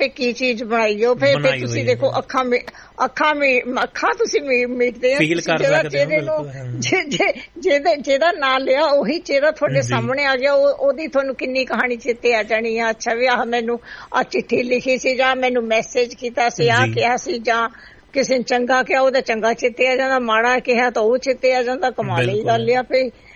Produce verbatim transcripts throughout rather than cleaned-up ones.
ਵੀ ਕੀ ਚੀਜ਼ ਬਣਾਈ ਹੋ। ਫਿਰ ਫਿਰ ਤੁਸੀਂ ਦੇਖੋ ਅੱਖਾਂ ਅੱਖਾਂ ਅੱਖਾਂ ਤੁਸੀਂ ਮੀਟਦੇ ਆ, ਜਿਹਦੇ ਨੂੰ ਜਿਹਦੇ ਜਿਹਦਾ ਨਾਂ ਲਿਆ ਉਹੀ ਚਿਹਰਾ ਤੁਹਾਡੇ ਸਾਹਮਣੇ ਆ ਗਿਆ, ਉਹਦੀ ਤੁਹਾਨੂੰ ਕਿੰਨੀ ਕਹਾਣੀ ਚੇਤੇ ਆ ਜਾਣੀ ਆ। ਅੱਛਾ ਵੀ ਆਹ ਮੈਨੂੰ ਆਹ ਚਿੱਠੀ ਲਿਖੀ ਸੀ, ਜਾਂ ਮੈਨੂੰ ਮੈਸੇਜ ਕੀਤਾ ਸੀ, ਆਹ ਕਿਹਾ ਸੀ, ਜਾਂ ਕਿਸੇ ਨੇ ਚੰਗਾ ਕਿਹਾ ਉਹਦਾ ਚੰਗਾ ਚੇਤੇ ਆ ਜਾਂਦਾ, ਮਾੜਾ ਕਿਹਾ ਤਾਂ ਉਹ ਚੇਤੇ ਆ ਜਾਂਦਾ। ਕਮਾਲ ਦੀ ਗੱਲ ਆ।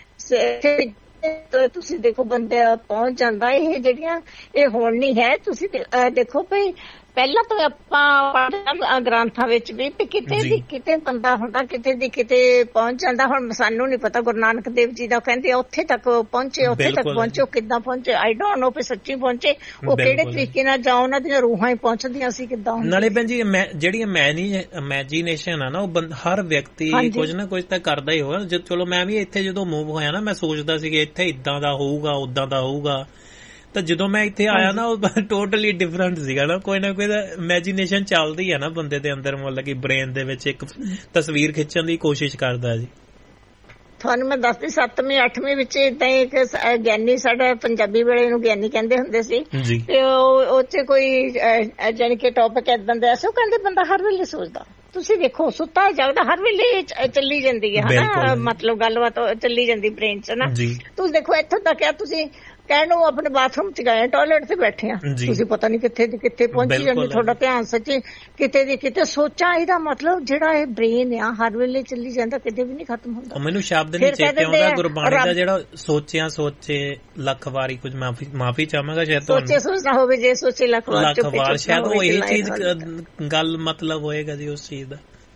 ਫਿਰ ਤੁਸੀਂ ਦੇਖੋ ਬੰਦੇ ਪਹੁੰਚ ਜਾਂਦਾ। ਇਹ ਜਿਹੜੀਆਂ ਇਹ ਹੁਣ ਨਹੀਂ ਹੈ, ਤੁਸੀਂ ਦੇਖੋ ਭਈ ਪਹਿਲਾਂ ਤਾਂ ਆਪਾਂ ਪੜ੍ਹਦੇ ਗ੍ਰੰਥਾਂ ਵਿੱਚ ਵੀ ਕਿਤੇ ਦੀ ਕਿਤੇ ਬੰਦਾ ਹੁੰਦਾ, ਕਿਤੇ ਦੀ ਕਿਤੇ ਪਹੁੰਚ ਜਾਂਦਾ। ਹੁਣ ਸਾਨੂੰ ਨੀ ਪਤਾ ਗੁਰੂ ਨਾਨਕ ਦੇਵ ਜੀ ਦਾ ਕਹਿੰਦੇ ਉੱਥੇ ਤੱਕ ਪਹੁੰਚੇ, ਉੱਥੇ ਤੱਕ ਪਹੁੰਚੋ, ਕਿੱਦਾਂ ਪਹੁੰਚੇ ਆਈ ਡੋਂਟ ਨੋ ਵੀ ਸੱਚੀ ਪਹੁੰਚੇ ਉਹ ਕਿਹੜੇ ਤਰੀਕੇ ਨਾਲ ਜਾਂ ਉਹਨਾਂ ਦੀਆਂ ਰੂਹਾਂ ਹੀ ਪਹੁੰਚਦੀਆਂ ਸੀ ਕਿੱਦਾਂ। ਨਾਲੇ ਭੈਣ ਜੀ ਜਿਹੜੀ ਇਮੈਜੀਨੇਸ਼ਨ ਆ ਨਾ, ਉਹ ਹਰ ਵਿਅਕਤੀ ਕੁਝ ਨਾ ਕੁਝ ਤਾਂ ਕਰਦਾ ਹੀ ਹੋਇਆ। ਚਲੋ ਮੈਂ ਵੀ ਇੱਥੇ ਜਦੋਂ ਮੂਵ ਹੋਇਆ ਨਾ, ਮੈਂ ਸੋਚਦਾ ਸੀ ਕਿ ਇੱਥੇ ਏਦਾਂ ਦਾ ਹੋਊਗਾ, ਓਦਾਂ ਦਾ ਹੋਊਗਾ, ਤਾਂ ਜਦੋਂ ਮੈਂ ਇੱਥੇ ਆਇਆ ਨਾ ਉਹ ਟੋਟਲੀ ਡਿਫਰੈਂਟ ਸੀਗਾ ਨਾ। ਕੋਈ ਨਾ ਕੋਈ ਤਾਂ ਇਮੈਜੀਨੇਸ਼ਨ ਚੱਲਦੀ ਹੈ ਨਾ ਬੰਦੇ ਦੇ ਅੰਦਰ, ਮਤਲਬ ਕਿ ਬ੍ਰੇਨ ਦੇ ਵਿੱਚ ਇੱਕ ਤਸਵੀਰ ਖਿੱਚਣ ਦੀ ਕੋਸ਼ਿਸ਼ ਕਰਦਾ ਜੀ। ਤੁਹਾਨੂੰ ਮੈਂ ਦੱਸਦੀ ਸੱਤਵੀਂ ਅੱਠਵੀਂ ਵਿੱਚ ਏਦਾਂ ਇੱਕ ਗਿਆਨੀ, ਸਾਡਾ ਪੰਜਾਬੀ ਵੇਲੇ ਨੂੰ ਗਿਆਨੀ ਕਹਿੰਦੇ ਹੁੰਦੇ ਸੀ, ਤੇ ਉਹ ਚ ਕੋਈ ਜਾਣੀ ਕਿ ਟੌਪਿਕ ਏਦਾਂ ਦਾ ਸੀ, ਉਹ ਕਹਿੰਦੇ ਬੰਦਾ ਹਰ ਵੇਲੇ ਸੋਚਦਾ। ਤੁਸੀਂ ਦੇਖੋ ਸੁੱਤਾ ਜਾਗਦਾ ਹਰ ਵੇਲੇ ਚੱਲੀ ਜਾਂਦੀ ਹੈ ਹਨਾ, ਮਤਲਬ ਗੱਲਬਾਤ ਚੱਲੀ ਜਾਂਦੀ ਬ੍ਰੇਨ ਚ ਨਾ। ਤੁਸੀਂ ਦੇਖੋ ਇੱਥੋਂ ਤੱਕ ਆ, ਤੁਸੀਂ ਕਹਿਣ ਨੂੰ ਆਪਣੇ ਬਾਥਰੂਮ ਚ ਗਏ, ਟਾਇਲਟ ਤੇ ਬੈਠੇ ਆ, ਤੁਸੀਂ ਪਤਾ ਨੀ ਕਿੱਥੇ ਦੀ ਕਿੱਥੇ ਪਹੁੰਚੀ ਜਾਂਦੀ, ਤੁਹਾਡਾ ਧਿਆਨ ਸੱਚੀ ਕਿਤੇ ਦੀ ਕਿਤੇ ਸੋਚਾਂ। ਇਹਦਾ ਮਤਲਬ ਜਿਹੜਾ ਇਹ ਬ੍ਰੇਨ ਆ ਹਰ ਵੇਲੇ ਚੱਲੀ ਜਾਂਦਾ, ਕਿਤੇ ਵੀ ਨੀ ਖਤਮ ਹੁੰਦਾ। ਮੈਨੂੰ ਸ਼ਬਦ ਨੀ ਚੇਤੇ ਆਉਂਦਾ ਗੁਰਬਾਣੀ ਦਾ, ਜਿਹੜਾ ਸੋਚਿਆ ਸੋਚੇ ਲੱਖ ਵਾਰੀ, ਕੁਝ ਮਾਫੀ ਮਾਫੀ ਚਾਹਾਂਗਾ ਸ਼ਾਇਦ ਸੋਚੇ ਸੋਚਣਾ ਹੋਵੇ ਜੇ ਸੋਚੇ ਲੱਖ ਵਾਰ, ਲੱਖ ਵਾਰ ਸ਼ਾਇਦ ਉਹ ਇਹ ਚੀਜ਼ ਗੱਲ ਮਤਲਬ ਹੋਏਗਾ ਜੀ ਉਸ ਚੀਜ਼ ਦਾ।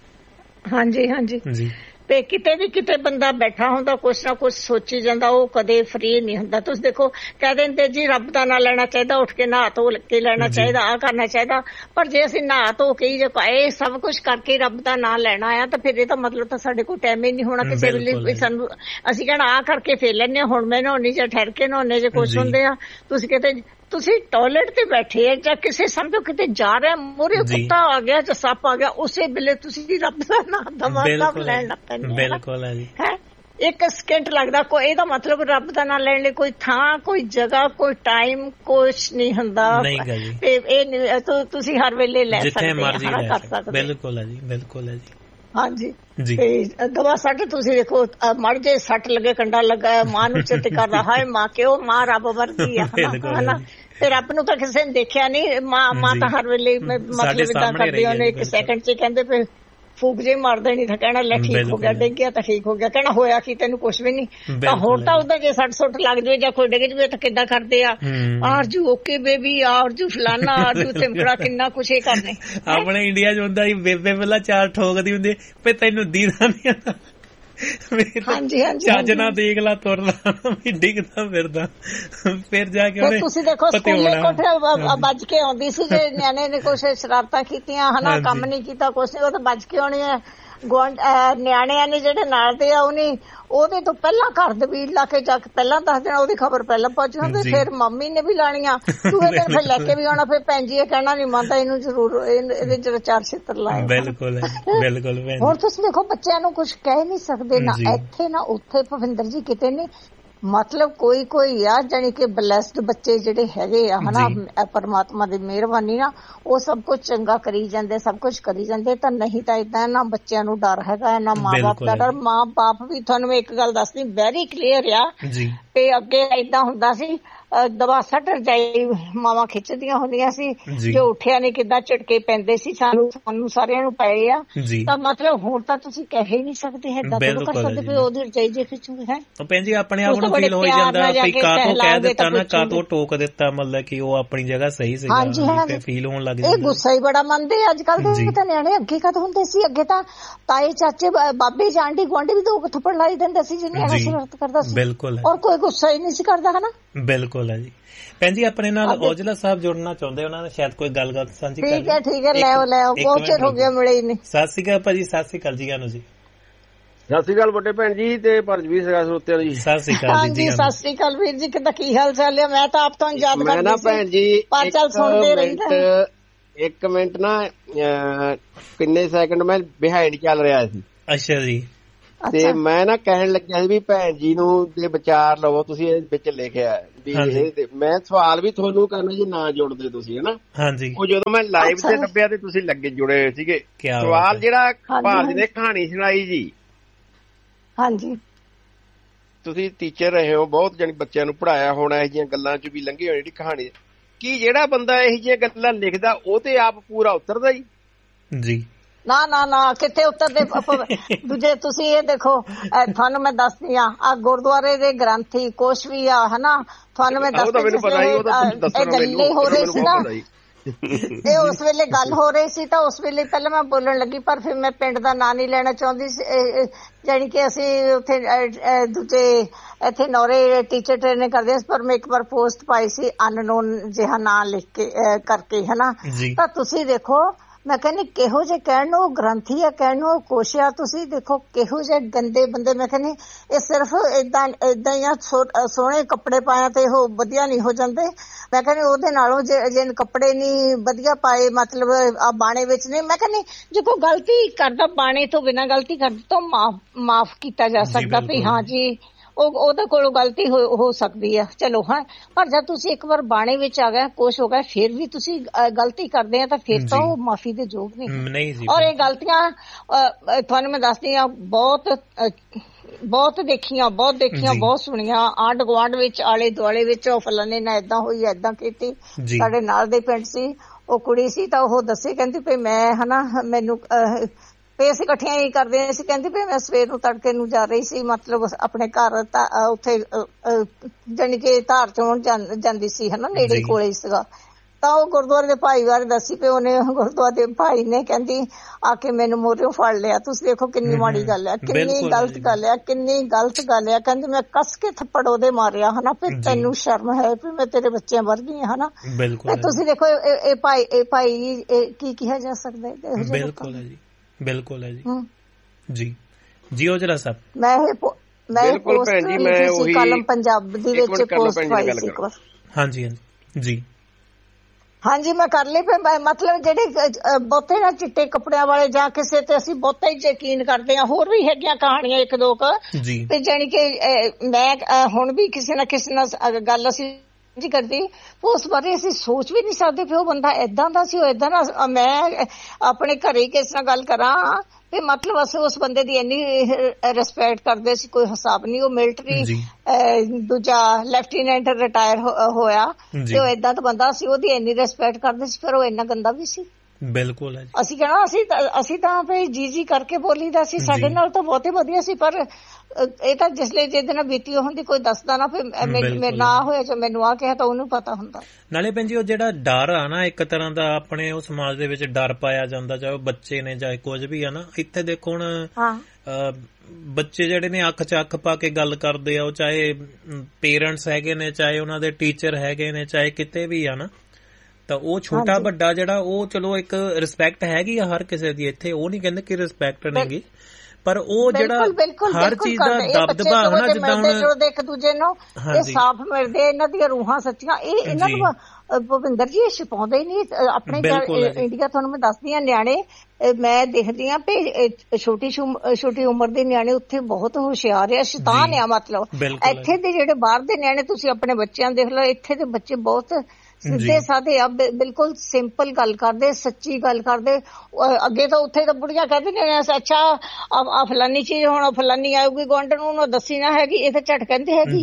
ਹਾਂਜੀ ਹਾਂਜੀ ਜੀ। ਤੇ ਕਿਤੇ ਵੀ ਕਿਤੇ ਬੰਦਾ ਬੈਠਾ ਹੁੰਦਾ, ਕੁਛ ਨਾ ਕੁਛ ਸੋਚੀ ਜਾਂਦਾ, ਉਹ ਕਦੇ ਫਰੀ ਨਹੀਂ ਹੁੰਦਾ। ਤੁਸੀਂ ਦੇਖੋ ਕਹਿ ਦਿੰਦੇ ਜੀ ਰੱਬ ਦਾ ਨਾਂ ਲੈਣਾ ਚਾਹੀਦਾ, ਉੱਠ ਕੇ ਨਹਾ ਧੋ ਕੇ ਲੈਣਾ ਚਾਹੀਦਾ, ਆਹ ਕਰਨਾ ਚਾਹੀਦਾ। ਪਰ ਜੇ ਅਸੀਂ ਨਹਾ ਧੋ ਕੇ ਜੇ ਇਹ ਸਭ ਕੁਛ ਕਰਕੇ ਰੱਬ ਦਾ ਨਾਂ ਲੈਣਾ ਆ, ਤਾਂ ਫਿਰ ਇਹਦਾ ਮਤਲਬ ਤਾਂ ਸਾਡੇ ਕੋਲ ਟਾਈਮ ਹੀ ਨਹੀਂ ਹੋਣਾ ਕਿਸੇ ਵੇਲੇ। ਸਾਨੂੰ ਅਸੀਂ ਕਹਿਣਾ ਆਹ ਕਰਕੇ ਫੇਰ ਲੈਂਦੇ ਹਾਂ, ਹੁਣ ਮੈਂ ਨਹਾਉਣੀ ਜਾਂ ਠਹਿਰ ਕੇ ਨਹਾਉਣੇ ਜੇ ਕੁਛ ਹੁੰਦੇ ਆ। ਤੁਸੀਂ ਕਿਤੇ ਤੁਸੀਂ ਟਾਇਲਟ ਤੇ ਬੈਠੇ ਆ, ਜਾਂ ਕਿਸੇ ਸਮਝੋ ਕਿਤੇ ਜਾ ਰਿਹਾ, ਮੂਹਰੇ ਕੁੱਤਾ ਆ ਗਿਆ ਜਾਂ ਸੱਪ ਆ ਗਿਆ, ਉਸੇ ਵੇਲੇ ਤੁਸੀਂ ਰੱਬ ਦਾ ਨਾਮ ਦਵਾ ਲੈਣ ਲੱਗ ਪੈਂਦੇ। ਬਿਲਕੁਲ ਹੈ ਜੀ। ਹੈ ਇੱਕ ਸਕਿੰਟ ਲੱਗਦਾ। ਕੋਈ ਇਹਦਾ ਮਤਲਬ ਰੱਬ ਦਾ ਨਾਂ ਲੈਣ ਲਈ ਕੋਈ ਥਾਂ, ਕੋਈ ਜਗ੍ਹਾ, ਕੋਈ ਟਾਈਮ ਕੁਛ ਨਹੀਂ ਹੁੰਦਾ। ਤੇ ਇਹ ਤੁਸੀਂ ਹਰ ਵੇਲੇ ਲੈ ਸਕਦੇ, ਕਰ ਸਕਦੇ। ਬਿਲਕੁਲ ਹੈ ਜੀ, ਬਿਲਕੁਲ ਹੈ ਜੀ। ਹਾਂਜੀ ਤੇ ਦਵਾ ਸੱਟ ਤੁਸੀਂ ਦੇਖੋ, ਮੜ ਜੇ ਸੱਟ ਲੱਗੇ, ਕੰਡਾ ਲੱਗਾ, ਮਾਂ ਨੂੰ ਚਿੱਤ ਕਰਦਾ, ਹਾਏ ਮਾਂ ਕਿਉਂ, ਮਾਂ ਰੱਬ ਵਰਗੀ ਆ ਹਨਾ। ਤੇ ਰੱਬ ਨੂੰ ਤਾਂ ਕਿਸੇ ਨੇ ਦੇਖਿਆ ਨੀ, ਮਾਂ ਮਾਂ ਤਾਂ ਹਰ ਵੇਲੇ ਮਤਲਬ ਏਦਾਂ ਕਰਦੀ, ਉਹਨੇ ਇੱਕ ਸੈਕਿੰਡ ਚ ਕਹਿੰਦੇ ਫਿਰ ਫੂਕ ਜੇ ਮਾਰਦਾ ਨਹੀਂ ਤਾਂ ਕਹਿਣਾ ਲੈ ਠੀਕ ਹੋ ਗਿਆ, ਡਿੱਗ ਗਿਆ ਤਾਂ ਠੀਕ ਹੋ ਗਿਆ, ਕਹਿਣਾ ਹੋਇਆ ਕੀ ਤੈਨੂੰ ਕੁਛ ਵੀ ਨੀ। ਤਾਂ ਹੁਣ ਤਾਂ ਉਹਦਾ ਜੇ ਸੱਟ ਸੁੱਟ ਲੱਗ ਜਾਵੇ ਜਾਂ ਕੋਈ ਡਿੱਗ ਜਾਵੇ ਤਾਂ ਕਿੱਦਾਂ ਕਰਦੇ ਆ, ਆਰਜੂ ਓਕੇ ਬੇਬੀ, ਆਰਜੂ ਫਲਾਨਾ, ਆਰਜੂ ਸਿਮਕੜਾ, ਕਿੰਨਾ ਕੁਛ ਇਹ ਕਰਨੇ। ਆਪਣੇ ਇੰਡੀਆ ਚ ਹੁੰਦਾ ਸੀ ਬੇਬੇ ਪਹਿਲਾਂ ਚਾਰ ਠੋਕਦੀ ਹੁੰਦੀ, ਫੇ ਤੈਨੂੰ ਦੀਦਾ ਨੀ ਹਾਂਜੀ ਹਾਂਜੀ ਚੱਜ ਨਾਲ ਦੇਖ ਲਾ, ਤੁਰਦਾ ਡਿੱਗਦਾ ਫਿਰਦਾ। ਫਿਰ ਜਾ ਕੇ ਤੁਸੀਂ ਦੇਖੋ ਸਕੂਲੇ ਕੋਠੇ ਵੱਜ ਕੇ ਆਉਂਦੀ ਸੀ, ਜੇ ਨਿਆਣੇ ਨੇ ਕੁਛ ਸ਼ਰਾਰਤਾਂ ਕੀਤੀਆਂ ਹਨਾ, ਕੰਮ ਨੀ ਕੀਤਾ ਕੁਛ, ਉਹ ਤਾਂ ਵੱਜ ਕੇ ਆਉਣੀ ਹੈ। ਗੁਆਂਢ ਨਿਆਣਿਆਂ ਨੇ ਜਿਹੜੇ ਨਾਲ ਦੇ ਆ, ਉਹਨੇ ਉਹਦੇ ਤੋਂ ਪਹਿਲਾਂ ਘਰ ਦਬੀੜ ਲਾ ਕੇ ਜਾ ਕੇ ਪਹਿਲਾਂ ਦੱਸ ਦੇਣਾ, ਉਹਦੀ ਖਬਰ ਪਹਿਲਾਂ ਪਹੁੰਚ ਜਾਂਦੀ। ਫਿਰ ਮੰਮੀ ਨੇ ਵੀ ਲਾਣੀਆਂ, ਦੂਏ ਦਿਨ ਫਿਰ ਲੈ ਕੇ ਵੀ ਆਉਣਾ। ਫਿਰ ਭੈਣ ਜੀ ਇਹ ਕਹਿਣਾ ਨੀ ਮੰਨਦਾ, ਇਹਨੂੰ ਜ਼ਰੂਰ ਇਹਦੇ ਚ ਚਾਰ ਛਿੱਤਰ ਲਾਏ। ਬਿਲਕੁਲ ਬਿਲਕੁਲ। ਹੁਣ ਤੁਸੀਂ ਦੇਖੋ ਬੱਚਿਆਂ ਨੂੰ ਕੁਛ ਕਹਿ ਨੀ ਸਕਦੇ, ਨਾ ਇੱਥੇ ਨਾ ਉੱਥੇ, ਭਵਿੰਦਰ ਜੀ ਕਿਤੇ ਨੀ। ਮਤਲਬ ਕੋਈ ਕੋਈ ਆ ਜਾਣੀ ਕਿ ਬਲੈਸਡ ਬੱਚੇ ਜਿਹੜੇ ਹੈਗੇ ਆ ਹਨਾ, ਪਰਮਾਤਮਾ ਦੀ ਮਿਹਰਬਾਨੀ ਨਾਲ ਉਹ ਸਭ ਕੁਛ ਚੰਗਾ ਕਰੀ ਜਾਂਦੇ, ਸਭ ਕੁਛ ਕਰੀ ਜਾਂਦੇ। ਤਾਂ ਨਹੀਂ ਤਾਂ ਏਦਾਂ ਨਾ ਬੱਚਿਆਂ ਨੂੰ ਡਰ ਹੈਗਾ, ਨਾ ਮਾਂ ਬਾਪ ਦਾ ਡਰ। ਮਾਂ ਬਾਪ ਵੀ ਤੁਹਾਨੂੰ ਇੱਕ ਗੱਲ ਦੱਸਦੀ ਵੈਰੀ ਕਲੀਅਰ ਆ, ਤੇ ਅੱਗੇ ਏਦਾਂ ਹੁੰਦਾ ਸੀ ਦਵਾ ਸੱਟ ਰਜਾਈ ਮਾਵਾਂ ਖਿੱਚਦੀਆਂ ਹੁੰਦੀਆਂ ਸੀ, ਜੋ ਉੱਠਿਆ ਨੀ ਕਿੱਦਾਂ ਝਟਕੇ ਪੈਂਦੇ ਸੀ, ਸਾਨੂੰ ਸਾਨੂੰ ਸਾਰਿਆਂ ਨੂੰ ਪਏ ਆ। ਤਾਂ ਮਤਲਬ ਹੁਣ ਤਾਂ ਤੁਸੀਂ ਕਹਿ ਹੀ ਨਹੀਂ ਸਕਦੇ, ਏਦਾਂ ਕਰ ਸਕਦੇ ਵੀ ਉਹਦੀ ਰਜਾਈ ਜੇ ਖਿੱਚੂਗੇ ਹੈ। ਭੈਣ ਜੀ ਆਪਣੇ ਆਪ ਨੂੰ ਫੀਲ ਹੋ ਜਾਂਦਾ ਵੀ ਕਾਹਤੋਂ ਕਹਿ ਦਿੱਤਾ ਨਾ, ਕਾਹਤੋਂ ਟੋਕ ਦਿੱਤਾ, ਮਤਲਬ ਕਿ ਉਹ ਆਪਣੀ ਜਗ੍ਹਾ ਸਹੀ ਸੀ, ਫੀਲ ਹੋਣ ਲੱਗ ਜਾਂਦਾ। ਇਹ ਗੁੱਸਾ ਹੀ ਬੜਾ ਮੰਨਦੇ ਅੱਜ ਕੱਲ ਦੇ ਤਾਂ ਨਿਆਣੇ। ਅੱਗੇ ਕਦ ਹੁੰਦੇ ਸੀ, ਅੱਗੇ ਤਾਂ ਤਾਏ ਚਾਚੇ ਬਾਬੇ ਆਂਢੀ ਗੁਆਂਢੀ ਵੀ ਦੋ ਥੱਪੜ ਲਾਈ ਦਿੰਦੇ ਸੀ ਜੇ ਨਿਆਣਾ ਸ਼ਰਾਰਤ ਕਰਦਾ ਸੀ। ਬਿਲਕੁਲ। ਔਰ ਕੋਈ ਗੁੱਸਾ ਹੀ ਨਹੀਂ ਸੀ ਕਰਦਾ ਹਨਾ। ਬਿਲਕੁਲ ਹੈ ਜੀ। ਭੈਣ ਜੀ ਆਪਣੇ ਨਾਲ ਔਜਲਾ ਸਾਹਿਬ ਜੁੜਨਾ ਚਾਹੁੰਦੇ, ਉਹਨਾਂ ਨੇ ਸ਼ਾਇਦ ਕੋਈ ਗੱਲਬਾਤ ਸਾਂਝੀ ਕਰਨੀ। ਠੀਕ ਹੈ ਠੀਕ ਹੈ, ਲੈ ਆਓ ਲੈ ਆਓ, ਬਹੁਤ ਚਿਰ ਹੋ ਗਿਆ ਮਿਲੇ ਹੀ ਨਹੀਂ। ਸਤਿ ਸ਼੍ਰੀ ਅਕਾਲ ਭਾਜੀ। ਸਤਿ ਸ਼੍ਰੀ ਅਕਾਲ ਜੀ। ਆਨੂ ਜੀ ਸਤਿ ਸ਼੍ਰੀ ਅਕਾਲ ਵੱਡੇ ਭੈਣ ਜੀ ਤੇ ਭਰਜਵੀਰ ਸਗਾ ਸਰੋਤਿਆਂ ਜੀ। ਸਤਿ ਸ਼੍ਰੀ ਅਕਾਲ ਜੀ। ਸਤਿ ਸ਼੍ਰੀ ਅਕਾਲ ਵੀਰ ਜੀ, ਕਿੱਦਾਂ ਕੀ ਹਾਲ ਚਾਲ ਹੈ? ਮੈਂ ਤਾਂ ਆਪ ਤੋਂ ਯਾਦ ਕਰਦੀ ਸੀ। ਮੈਂ ਨਾ ਭੈਣ ਜੀ ਪਰ ਚੱਲ ਸੁਣਦੇ ਰਹਿੰਦੇ। ਇੱਕ ਮਿੰਟ ਨਾ ਕਿੰਨੇ ਸੈਕਿੰਡ ਮੈਂ ਬਿਹਾਈਂਡ ਚੱਲ ਰਿਹਾ ਸੀ। ਅੱਛਾ ਜੀ। ਤੇ ਮੈਂ ਨਾ ਕਹਿਣ ਲੱਗਿਆ ਸੀ ਵੀ ਭੈਣ ਜੀ ਨੂੰ ਦੇ ਵਿਚਾਰ ਲਵੋ, ਤੁਸੀਂ ਇਹ ਵਿੱਚ ਲਿਖਿਆ ਵੀ ਇਹ ਮੈਂ ਸਵਾਲ ਵੀ ਤੁਹਾਨੂੰ ਕਰਨਾ ਜੀ, ਨਾ ਜੁੜਦੇ ਤੁਸੀਂ ਹਨਾ। ਹਾਂਜੀ, ਉਹ ਜਦੋਂ ਮੈਂ ਲਾਈਵ ਤੇ ਲੱਭਿਆ ਤੇ ਤੁਸੀਂ ਲੱਗੇ ਜੁੜੇ ਹੋਏ ਸੀਗੇ। ਸਵਾਲ ਜਿਹੜਾ ਭਾਰਤ ਨੇ ਕਹਾਣੀ ਸੁਣਾਈ ਜੀ। ਹਾਂਜੀ, ਤੁਸੀਂ ਟੀਚਰ ਰਹੇ ਹੋ, ਬਹੁਤ ਜਾਨੀ ਬੱਚਿਆਂ ਨੂੰ ਪੜ੍ਹਾਇਆ ਹੋਣਾ, ਇਹੋ ਜਿਹੀਆਂ ਗੱਲਾਂ ਚ ਵੀ ਲੰਘੇ ਹੋਏ ਜਿਹੜੀ ਕਹਾਣੀ। ਕੀ ਜਿਹੜਾ ਬੰਦਾ ਇਹੋ ਜਿਹੀਆਂ ਗੱਲਾਂ ਲਿਖਦਾ ਉਹ ਤੇ ਆਪ ਪੂਰਾ ਉਤਰਦਾ ਜੀ? ਜੀ ਨਾ ਨਾ ਨਾ ਕਿੱਥੇ ਉਤਰਦੇ ਦੂਜੇ। ਤੁਸੀਂ ਇਹ ਦੇਖੋ, ਤੁਹਾਨੂੰ ਮੈਂ ਦੱਸਦੀ ਆ, ਆ ਗੁਰਦੁਆਰੇ ਦੇ ਗ੍ਰੰਥੀ ਕੁਛ ਵੀ ਆ ਹਨਾ, ਤੁਹਾਨੂੰ ਮੈਂ ਦੱਸਦੀ ਇਹ ਗੱਲੇ ਹੋ ਰਹੀ ਸੀ ਨਾ, ਇਹ ਉਸ ਵੇਲੇ ਗੱਲ ਹੋ ਰਹੀ ਸੀ ਤਾਂ ਉਸ ਵੇਲੇ ਪਹਿਲਾਂ ਮੈਂ ਬੋਲਣ ਲੱਗੀ, ਪਰ ਫਿਰ ਮੈਂ ਪਿੰਡ ਦਾ ਨਾਂ ਨਹੀਂ ਲੈਣਾ ਚਾਹੁੰਦੀ ਸੀ। ਜਾਣੀ ਕਿ ਅਸੀਂ ਉੱਥੇ ਦੂਜੇ ਇੱਥੇ ਨੌਰੇ ਟੀਚਰ ਟ੍ਰੇਨਿੰਗ ਕਰਦੇ ਸੀ, ਪਰ ਮੈਂ ਇੱਕ ਵਾਰ ਪੋਸਟ ਪਾਈ ਸੀ ਅਨਨੋਨ ਜਿਹਾ ਨਾਂ ਲਿਖ ਕੇ ਕਰਕੇ ਹਨਾ। ਤਾਂ ਤੁਸੀਂ ਦੇਖੋ, ਮੈਂ ਕਹਿੰਦੀ ਕਿਹੋ ਜਿਹੇ ਕਹਿਣ ਨੂੰ ਗ੍ਰੰਥੀ ਆ, ਕਹਿਣ ਨੂੰ ਕੋਸ਼ਿਆ। ਤੁਸੀਂ ਦੇਖੋ ਕਿਹੋ ਜਿਹੇ ਗੰਦੇ ਬੰਦੇ। ਮੈਂ ਕਹਿੰਦੀ ਇਹ ਸਿਰਫ ਏਦਾਂ ਏਦਾਂ ਹੀ ਆ, ਸੋਹਣੇ ਕੱਪੜੇ ਪਾਇਆ ਤੇ ਉਹ ਵਧੀਆ ਨਹੀਂ ਹੋ ਜਾਂਦੇ। ਮੈਂ ਕਹਿੰਦੀ ਉਹਦੇ ਨਾਲੋਂ ਜੇ ਜੇ ਕੱਪੜੇ ਨਹੀਂ ਵਧੀਆ ਪਾਏ, ਮਤਲਬ ਆ ਬਾਣੇ ਵਿੱਚ ਨਹੀਂ, ਮੈਂ ਕਹਿੰਦੀ ਜੇ ਕੋਈ ਗਲਤੀ ਕਰਦਾ ਬਾਣੇ ਤੋਂ ਬਿਨਾਂ ਗਲਤੀ ਕਰਦਾ ਤਾਂ ਮਾਫ ਮਾਫ ਕੀਤਾ ਜਾ ਸਕਦਾ ਵੀ ਹਾਂ ਜੀ ਉਹ ਉਹਦੇ ਕੋਲੋਂ ਗਲਤੀ ਹੋ ਸਕਦੀ ਆ, ਚਲੋ ਹਾਂ। ਪਰ ਜਦ ਤੁਸੀਂ ਇੱਕ ਵਾਰ ਬਾਣੇ ਵਿੱਚ ਆ ਗਏ, ਕੁਛ ਹੋ ਗਿਆ, ਫਿਰ ਵੀ ਤੁਸੀਂ ਗਲਤੀ ਕਰਦੇ ਆ ਤਾਂ ਫਿਰ ਤਾਂ ਉਹ ਮਾਫੀ ਦੇ ਯੋਗ ਨਹੀਂ। ਔਰ ਇਹ ਗਲਤੀਆਂ ਤੁਹਾਨੂੰ ਮੈਂ ਦੱਸਦੀ ਆ, ਬਹੁਤ ਬਹੁਤ ਦੇਖੀਆਂ ਬਹੁਤ ਦੇਖੀਆਂ ਬਹੁਤ ਸੁਣੀਆਂ। ਆਂਢ ਗੁਆਂਢ ਵਿੱਚ, ਆਲੇ ਦੁਆਲੇ ਵਿੱਚ, ਉਹ ਫਲਾਣੇ ਨਾਲ ਏਦਾਂ ਹੋਈ, ਏਦਾਂ ਕੀਤੀ। ਸਾਡੇ ਨਾਲ ਦੇ ਪਿੰਡ ਸੀ, ਉਹ ਕੁੜੀ ਸੀ ਤਾਂ ਉਹ ਦੱਸੇ, ਕਹਿੰਦੀ ਵੀ ਮੈਂ ਹਨਾ ਮੈਨੂੰ ਵੀ ਅਸੀਂ ਇਕੱਠੀਆਂ ਹੀ ਕਰਦੇ ਸੀ। ਕਹਿੰਦੀ ਵੀ ਮੈਂ ਸਵੇਰ ਨੂੰ ਤੜਕੇ ਨੂੰ ਜਾ ਰਹੀ ਸੀ, ਮਤਲਬ ਆਪਣੇ ਘਰ ਉੱਥੇ ਜਾਣੀ ਕਿ ਧਾਰ ਚੋਣ ਜਾਂਦੀ ਸੀ ਹਨਾ, ਨੇੜੇ ਕੋਲੇ ਸੀਗਾ। ਤਾਂ ਉਹ ਗੁਰਦੁਆਰੇ ਦੇ ਭਾਈ ਬਾਰੇ ਦੱਸੀ ਪਈ ਉਹਨੇ, ਗੁਰਦੁਆਰੇ ਦੇ ਭਾਈ ਨੇ ਕਹਿੰਦੀ ਆ ਕੇ ਮੈਨੂੰ ਮੋਰਿਓਂ ਫੜ ਲਿਆ। ਤੁਸੀਂ ਦੇਖੋ ਕਿੰਨੀ ਮਾੜੀ ਗੱਲ ਹੈ, ਕਿੰਨੀ ਗਲਤ ਗੱਲ ਹੈ, ਕਿੰਨੀ ਗਲਤ ਗੱਲ ਹੈ। ਕਹਿੰਦੀ ਮੈਂ ਕੱਸ ਕੇ ਥੱਪੜ ਉਹਦੇ ਮਾਰਿਆ ਹਨਾ, ਫਿਰ ਤੈਨੂੰ ਸ਼ਰਮ ਹੈ ਵੀ ਮੈਂ ਤੇਰੇ ਬੱਚਿਆਂ ਵਰਗੀ ਹਾਂ ਹਨਾ। ਤੁਸੀਂ ਦੇਖੋ ਇਹ ਭਾਈ ਇਹ ਭਾਈ ਕੀ ਕਿਹਾ ਜਾ ਸਕਦਾ ਹੈ? ਬਿਲਕੁਲ ਹੈ ਜੀ, ਬਿਲਕੁਲ ਹੈ ਜੀ। ਜੀ ਜੀ ਓਜਲਾ ਸਾਹਿਬ, ਮੈਂ ਇਹ ਮੈਂ ਪੋਸਟ ਲਿਖੀ ਸੀ ਕਾਲਮ ਪੰਜਾਬ ਦੇ ਵਿੱਚ, ਪੋਸਟ ਪਾਈ ਸੀ ਇੱਕ ਵਾਰ। ਹਾਂਜੀ ਹਾਂਜੀ ਜੀ ਹਾਂਜੀ ਮੈਂ ਕਰ ਲਈ। ਫਿਰ ਮਤਲਬ ਜਿਹੜੇ ਬਹੁਤੇ ਨਾ ਚਿੱਟੇ ਕੱਪੜਿਆਂ ਵਾਲੇ ਜਾਂ ਕਿਸੇ ਤੇ ਅਸੀਂ ਬਹੁਤਾ ਹੀ ਯਕੀਨ ਕਰਦੇ ਹਾਂ। ਹੋਰ ਵੀ ਹੈਗੀਆਂ ਕਹਾਣੀਆਂ ਇੱਕ ਦੋ ਕੁ, ਤੇ ਜਾਣੀ ਕਿ ਮੈਂ ਹੁਣ ਵੀ ਕਿਸੇ ਨਾ ਕਿਸੇ ਨਾਲ ਗੱਲ ਅਸੀਂ ਜੀ ਕਰਦੀ, ਉਸ ਬਾਰੇ ਅਸੀਂ ਸੋਚ ਵੀ ਨਹੀਂ ਸਕਦੇ ਵੀ ਉਹ ਬੰਦਾ ਏਦਾਂ ਦਾ ਸੀ, ਉਹ ਏਦਾਂ ਦਾ। ਮੈਂ ਆਪਣੇ ਘਰੇ ਕਿਸੇ ਨਾਲ ਗੱਲ ਕਰਾਂ ਤੇ ਮਤਲਬ ਅਸੀਂ ਉਸ ਬੰਦੇ ਦੀ ਇੰਨੀ ਰਿਸਪੈਕਟ ਕਰਦੇ ਸੀ, ਕੋਈ ਹਿਸਾਬ ਨਹੀਂ। ਉਹ ਮਿਲਟਰੀ ਦੂਜਾ ਲੈਫਟੀਨੈਂਟ ਰਿਟਾਇਰ ਹੋਇਆ ਤੇ ਉਹ ਏਦਾਂ ਦਾ ਬੰਦਾ ਸੀ, ਉਹਦੀ ਇੰਨੀ ਰਿਸਪੈਕਟ ਕਰਦੇ ਸੀ। ਫਿਰ ਉਹ ਇੰਨਾ ਗੰਦਾ ਵੀ ਸੀ। ਬਿਲਕੁਲ ਅਸੀਂ ਕਹਿਣਾ ਅਸੀਂ ਅਸੀਂ ਤਾਂ ਵੀ ਜੀ ਜੀ ਕਰਕੇ ਬੋਲੀਦਾ ਸੀ, ਸਾਡੇ ਨਾਲ ਤਾਂ ਬਹੁਤ ਹੀ ਵਧੀਆ ਸੀ। ਪਰ ਇਹ ਤਾਂ ਜਿਸਲੇ ਜਿਹਦੇ ਨਾਲ ਬੀਤੀ ਹੁੰਦੀ ਕੋਈ ਦੱਸਦਾ ਨਾ, ਫਿਰ ਮੇਰੇ ਨਾ ਹੋਇਆ ਜੋ ਮੈਨੂੰ ਆ ਕਿਹਾ ਤਾਂ ਉਹਨੂੰ ਪਤਾ ਹੁੰਦਾ। ਨਾਲੇ ਭੈਣ ਜੀ ਉਹ ਜਿਹੜਾ ਡਰ ਆ ਨਾ, ਇੱਕ ਤਰ੍ਹਾਂ ਦਾ ਆਪਣੇ ਉਹ ਸਮਾਜ ਦੇ ਵਿੱਚ ਡਰ ਪਾਇਆ ਜਾਂਦਾ, ਚਾਹੇ ਬੱਚੇ ਨੇ ਚਾਹੇ ਕੁਝ ਵੀ ਆ ਨਾ। ਇੱਥੇ ਦੇਖੋ ਹੁਣ ਬੱਚੇ ਜਿਹੜੇ ਨੇ ਅੱਖ ਚ ਅੱਖ ਪਾ ਕੇ ਗੱਲ ਕਰਦੇ ਆ, ਉਹ ਚਾਹੇ ਪੇਰੈਂਟਸ ਹੈਗੇ ਨੇ, ਚਾਹੇ ਉਹਨਾਂ ਦੇ ਟੀਚਰ ਹੈਗੇ ਨੇ, ਚਾਹੇ ਕਿਤੇ ਵੀ ਆ ਨਾ, ਤਾਂ ਉਹ ਛੋਟਾ ਵੱਡਾ ਜਿਹੜਾ ਉਹ ਚਲੋ ਇੱਕ ਰਿਸਪੈਕਟ ਹੈਗੀ ਆ ਹਰ ਕਿਸੇ ਦੀ ਇੱਥੇ, ਉਹ ਨਹੀਂ ਕਹਿੰਦੇ ਕਿ ਰਿਸਪੈਕਟ ਨਹੀਂਗੀ, ਪਰ ਉਹ ਜਿਹੜਾ ਹਰ ਚੀਜ਼ ਦਾ ਦਬਦਬਾ ਹੈ ਨਾ, ਜਿੱਦਾਂ ਹੁਣ ਇੱਕ ਦੂਜੇ ਨੂੰ ਇਹ ਸਾਫ਼ ਮਿਲਦੇ, ਇਹਨਾਂ ਦੀਆਂ ਰੂਹਾਂ ਸੱਚੀਆਂ। ਇਹ ਇਹਨਾਂ ਨੂੰ ਭੁਪਿੰਦਰ ਜੀ ਇਹ ਛਪਾਉਂਦੇ ਹੀ ਨਹੀਂ ਆਪਣੇ ਇੰਡੀਆ। ਤੁਹਾਨੂੰ ਮੈਂ ਦੱਸਦੀ ਹਾਂ, ਨਿਆਣੇ ਮੈਂ ਦੇਖਦੀ ਹਾਂ ਵੀ ਛੋਟੀ ਛੋਟੀ ਉਮਰ ਦੇ ਨਿਆਣੇ ਉੱਥੇ ਬਹੁਤ ਹੁਸ਼ਿਆਰ ਆ, ਸ਼ੈਤਾਨ ਆ। ਮਤਲਬ ਇੱਥੇ ਦੇ ਜਿਹੜੇ ਬਾਹਰ ਦੇ ਨਿਆਣੇ ਤੁਸੀਂ ਆਪਣੇ ਬੱਚਿਆਂ ਦੇਖ ਲਓ, ਇੱਥੇ ਦੇ ਬੱਚੇ ਬਹੁਤ ਸਿੱਧੇ ਸਾਦੇ ਆ, ਬਿਲਕੁਲ ਸਿੰਪਲ ਗੱਲ ਕਰਦੇ, ਸੱਚੀ ਗੱਲ ਕਰਦੇ। ਅੱਗੇ ਤਾਂ ਉੱਥੇ ਤਾਂ ਬੁੜੀਆਂ ਕਹਿੰਦੇ ਨੇ ਅੱਛਾ ਆ ਫਲਾਨੀ ਚੀਜ਼ ਹੁਣ ਫਲਾਨੀ ਆਊਗੀ ਗੁਆਂਢਣ ਨੂੰ, ਉਹਨੂੰ ਦੱਸੀ ਨਾ ਹੈਗੀ, ਇਹ ਤਾਂ ਝਟ ਕਹਿੰਦੇ ਹੈਗੀ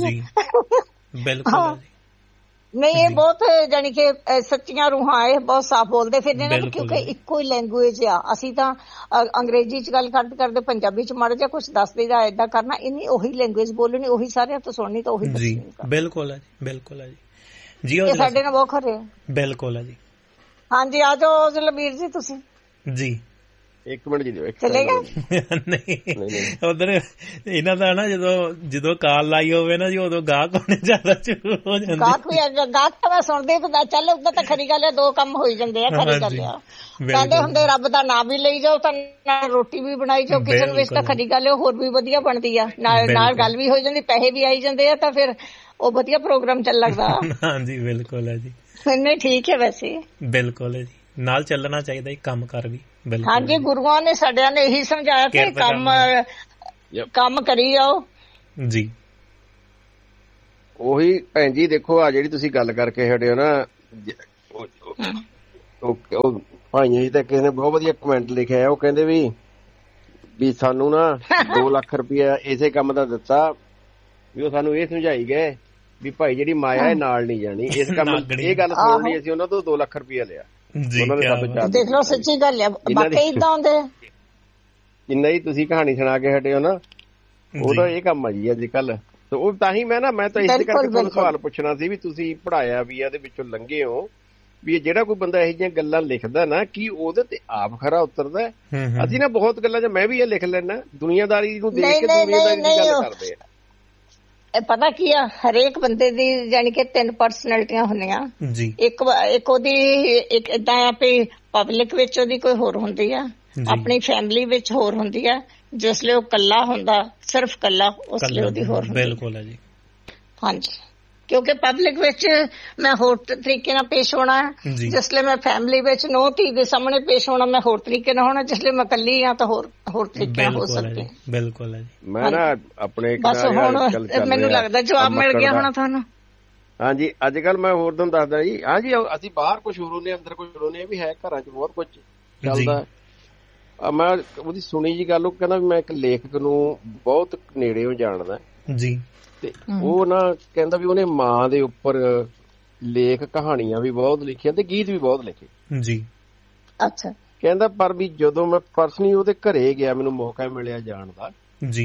ਬਿਲਕੁਲ ਨਹੀਂ। ਇਹ ਬਹੁਤ ਜਾਣੀ ਕਿ ਸੱਚੀਆਂ ਰੂਹਾਂ, ਇਹ ਬਹੁਤ ਸਾਫ਼ ਬੋਲਦੇ ਫਿਰਦੇ ਨੇ, ਕਿਉਂਕਿ ਇੱਕੋ ਹੀ ਲੈਂਗੁਏਜ ਆ। ਅਸੀਂ ਤਾਂ ਅੰਗਰੇਜ਼ੀ ਚ ਗੱਲ ਕਰਦੇ ਕਰਦੇ ਪੰਜਾਬੀ ਚ ਮਾੜਾ ਜਿਹਾ ਕੁਛ ਦੱਸ ਦਈਦਾ, ਏਦਾਂ ਕਰਨਾ, ਇਹਨੀ ਉਹੀ ਲੈਂਗੁਏਜ ਬੋਲਣੀ, ਉਹੀ ਸਾਰਿਆਂ ਤੋਂ ਸੁਣਨੀ ਤਾਂ ਉਹੀ ਦੱਸਣੀ। ਬਿਲਕੁਲ ਹੈ ਜੀ, ਬਿਲਕੁਲ ਹੈ ਜੀ। ਜੀ ਇਹ ਸਾਡੇ ਨਾਲ ਬਹੁਤ ਖਰੇ। ਬਿਲਕੁਲ ਹੈ ਜੀ। ਹਾਂਜੀ ਆ ਜਾਓ ਜਲਬੀਰ ਜੀ ਤੁਸੀਂ। ਜੀ ਇੱਕ ਮਿੰਟ ਜੀ ਚਲੇ ਗਏ? ਨਹੀਂ ਉਧਰ ਇਹਨਾਂ ਦਾ ਨਾ ਜਦੋਂ ਜਦੋਂ ਕਾਲ ਲਾਈ ਹੋਵੇ ਨਾ ਜੀ, ਉਦੋਂ ਗਾਹਕ ਹੋਣੇ ਜ਼ਿਆਦਾ ਸ਼ੁਰੂ ਹੋ ਜਾਂਦੇ। ਗਾਹਕ ਵੀ ਗਾਹਕ ਤਾਂ ਮੈਂ ਸੁਣਦੀ ਚੱਲ, ਉਦਾਂ ਤਾਂ ਖਰੀ ਗੱਲ ਹੈ, ਦੋ ਕੰਮ ਹੋਈ ਜਾਂਦੇ ਆ। ਖਰੀ ਗੱਲ ਆ, ਕਹਿੰਦੇ ਹੁੰਦੇ ਰੱਬ ਦਾ ਨਾਮ ਵੀ ਲਈ ਜਾਓ ਤਾਂ ਨਾਲ ਰੋਟੀ ਵੀ ਬਣਾਈ ਜਾਓ ਕਿਚਨ ਵਿੱਚ, ਤਾਂ ਖਰੀ ਗੱਲ ਹੋਰ ਵੀ ਵਧੀਆ ਬਣਦੀ ਆ, ਨਾਲ ਨਾਲ ਗੱਲ ਵੀ ਹੋ ਜਾਂਦੀ, ਪੈਸੇ ਵੀ ਆਈ ਜਾਂਦੇ ਆ, ਤਾਂ ਫਿਰ ਉਹ ਵਧੀਆ ਪ੍ਰੋਗਰਾਮ ਚੱਲ ਲੱਗਦਾ। ਹਾਂਜੀ ਬਿਲਕੁਲ ਹੈ ਜੀ। ਨਹੀਂ ਠੀਕ ਹੈ ਵੈਸੇ, ਬਿਲਕੁਲ ਹੈ ਜੀ, ਨਾਲ ਚੱਲਣਾ ਚਾਹੀਦਾ ਕੰਮ ਕਰ ਵੀ। ਹਾਂਜੀ ਗੁਰੂਆਂ ਨੇ ਸਾਡਿਆਂ ਨੇ ਇਹੀ ਸਮਝਾਇਆ ਕਿ ਕੰਮ ਕੰਮ ਕਰੀ ਜਾਓ ਜੀ। ਉਹੀ ਭੈਣ ਜੀ ਦੇਖੋ ਆ ਜਿਹੜੀ ਤੁਸੀਂ ਗੱਲ ਕਰਕੇ ਹਟੇ ਹੋ ਨਾ, ਉਹ ਭਾਈਆਂ ਜੀ ਤਾਂ ਕਿਸੇ ਨੇ ਬਹੁਤ ਵਧੀਆ ਕਮੈਂਟ ਲਿਖਿਆ, ਉਹ ਕਹਿੰਦੇ ਵੀ ਵੀ ਸਾਨੂੰ ਨਾ ਦੋ ਲੱਖ ਰੁਪਇਆ ਇਸੇ ਕੰਮ ਦਾ ਦਿੱਤਾ, ਵੀ ਉਹ ਸਾਨੂੰ ਇਹ ਸਮਝਾਈ ਗਏ ਵੀ ਭਾਈ ਜਿਹੜੀ ਮਾਇਆ ਇਹ ਨਾਲ ਨਹੀਂ ਜਾਣੀ, ਇਸ ਕੰਮ ਇਹ ਗੱਲ ਸੁਣਨ ਲਈ ਅਸੀਂ ਉਹਨਾਂ ਤੋਂ ਦੋ ਲੱਖ ਰੁਪਇਆ ਲਿਆ। ਦੇਖ ਲਓ ਸੱਚੀ ਗੱਲ ਹੈ, ਬਾਕੀ ਇਦਾਂ ਹੁੰਦੇ ਜਿੰਨਾ ਹੀ ਤੁਸੀਂ ਕਹਾਣੀ ਸੁਣਾ ਕੇ ਹਟੇ ਹੋ ਨਾ, ਉਹਦਾ ਇਹ ਕੰਮ ਆ ਜੀ ਅੱਜ ਕੱਲ। ਉਹ ਤਾਂ ਹੀ ਮੈਂ ਨਾ ਮੈਂ ਤਾਂ ਇਸੇ ਕਰਕੇ ਤੁਹਾਨੂੰ ਸਵਾਲ ਪੁੱਛਣਾ ਸੀ ਵੀ ਤੁਸੀਂ ਪੜ੍ਹਾਇਆ ਵੀ ਇਹਦੇ ਵਿੱਚੋਂ ਲੰਘੇ ਹੋ, ਵੀ ਜਿਹੜਾ ਕੋਈ ਬੰਦਾ ਇਹੋ ਜਿਹੀਆਂ ਗੱਲਾਂ ਲਿਖਦਾ ਨਾ ਕੀ ਉਹਦੇ ਤੇ ਆਪ ਖਰਾ ਉਤਰਦਾ। ਅਸੀਂ ਨਾ ਬਹੁਤ ਗੱਲਾਂ ਚ ਮੈਂ ਵੀ ਇਹ ਲਿਖ ਲੈਣਾ, ਦੁਨੀਆਦਾਰੀ ਨੂੰ ਦੇਖ ਕੇ ਦੁਨੀਆਦਾਰੀ ਦੀ ਗੱਲ ਕਰਦੇ ਆ। ਇਹ ਪਤਾ ਕੀ ਆ, ਹਰੇਕ ਬੰਦੇ ਦੀ ਜਾਨੀ ਕਿ ਤਿੰਨ ਪਰਸਨੈਲਿਟੀਆਂ ਹੁੰਦੀਆਂ ਜੀ। ਇੱਕ ਇੱਕ ਉਹਦੀ ਇੱਕ ਏਦਾਂ ਆ ਵੀ ਪਬਲਿਕ ਵਿੱਚ ਉਹਦੀ ਕੋਈ ਹੋਰ ਹੁੰਦੀ ਆ, ਆਪਣੀ ਫੈਮਿਲੀ ਵਿੱਚ ਹੋਰ ਹੁੰਦੀ ਆ, ਜਿਸ ਲਈ ਉਹ ਕੱਲਾ ਹੁੰਦਾ, ਸਿਰਫ ਕੱਲਾ, ਉਸ ਲਈ ਉਹਦੀ ਹੋਰ ਹੁੰਦੀ। ਬਿਲਕੁਲ ਹੈ ਜੀ। ਹਾਂਜੀ, ਕਿਉਂਕਿ ਪਬਲਿਕ ਵਿੱਚ ਮੈਂ ਹੋਰ ਤਰੀਕੇ ਨਾਲ ਪੇਸ਼ ਹੋਣਾ ਹੈ, ਜਿਸ ਲਈ ਮੈਂ ਫੈਮਿਲੀ ਵਿੱਚ ਨੌ ਧੀ ਦੇ ਸਾਹਮਣੇ ਪੇਸ਼ ਹੋਣਾ ਮੈਂ ਹੋਰ ਤਰੀਕੇ ਨਾਲ ਹੋਣਾ, ਜਿਸ ਲਈ ਮੈਂ ਇਕੱਲੀ ਹਾਂ ਤਾਂ ਹੋਰ ਹੋਰ ਤਰੀਕੇ ਨਾਲ ਹੋ ਸਕਦੀ। ਬਿਲਕੁਲ ਹੈ ਜੀ। ਮੈਂ ਨਾ ਆਪਣੇ ਬਸ ਹੁਣ ਮੈਨੂੰ ਲੱਗਦਾ ਜਵਾਬ ਮਿਲ ਗਿਆ ਹੋਣਾ ਤੁਹਾਨੂੰ। ਹਾਂਜੀ, ਅੱਜ ਕੱਲ ਮੈਂ ਹੋਰ ਤੁਹਾਨੂੰ ਦੱਸਦਾ ਜੀ। ਹਾਂਜੀ, ਅਸੀਂ ਬਾਹਰ ਕੁਛ ਹੋਰ ਹੁੰਦੇ, ਅੰਦਰ ਕੁਛ ਹੋਰ ਹੁੰਦੇ, ਵੀ ਹੈ ਘਰਾਂ ਚ ਬਹੁਤ ਕੁਛ ਚੱਲਦਾ। ਮੈਂ ਉਹਦੀ ਸੁਣੀ ਜੀ ਗੱਲ, ਉਹ ਕਹਿੰਦਾ ਵੀ ਮੈਂ ਇੱਕ ਲੇਖਕ ਨੂੰ ਬਹੁਤ ਨੇੜਿਓਂ ਜਾਣਦਾ ਜੀ, ਤੇ ਉਹ ਨਾ ਕਹਿੰਦਾ ਵੀ ਉਹਨੇ ਮਾਂ ਦੇ ਉੱਪਰ ਲੇਖ ਕਹਾਣੀਆਂ ਵੀ ਬਹੁਤ ਲਿਖੀਆਂ ਤੇ ਗੀਤ ਵੀ ਬਹੁਤ ਲਿਖੇ ਜੀ। ਅੱਛਾ। ਕਹਿੰਦਾ ਪਰ ਵੀ ਜਦੋਂ ਮੈਂ ਪਰਸਨਲੀ ਉਹਦੇ ਘਰੇ ਗਿਆ, ਮੈਨੂੰ ਮੌਕਾ ਮਿਲਿਆ ਜਾਣ ਦਾ ਜੀ,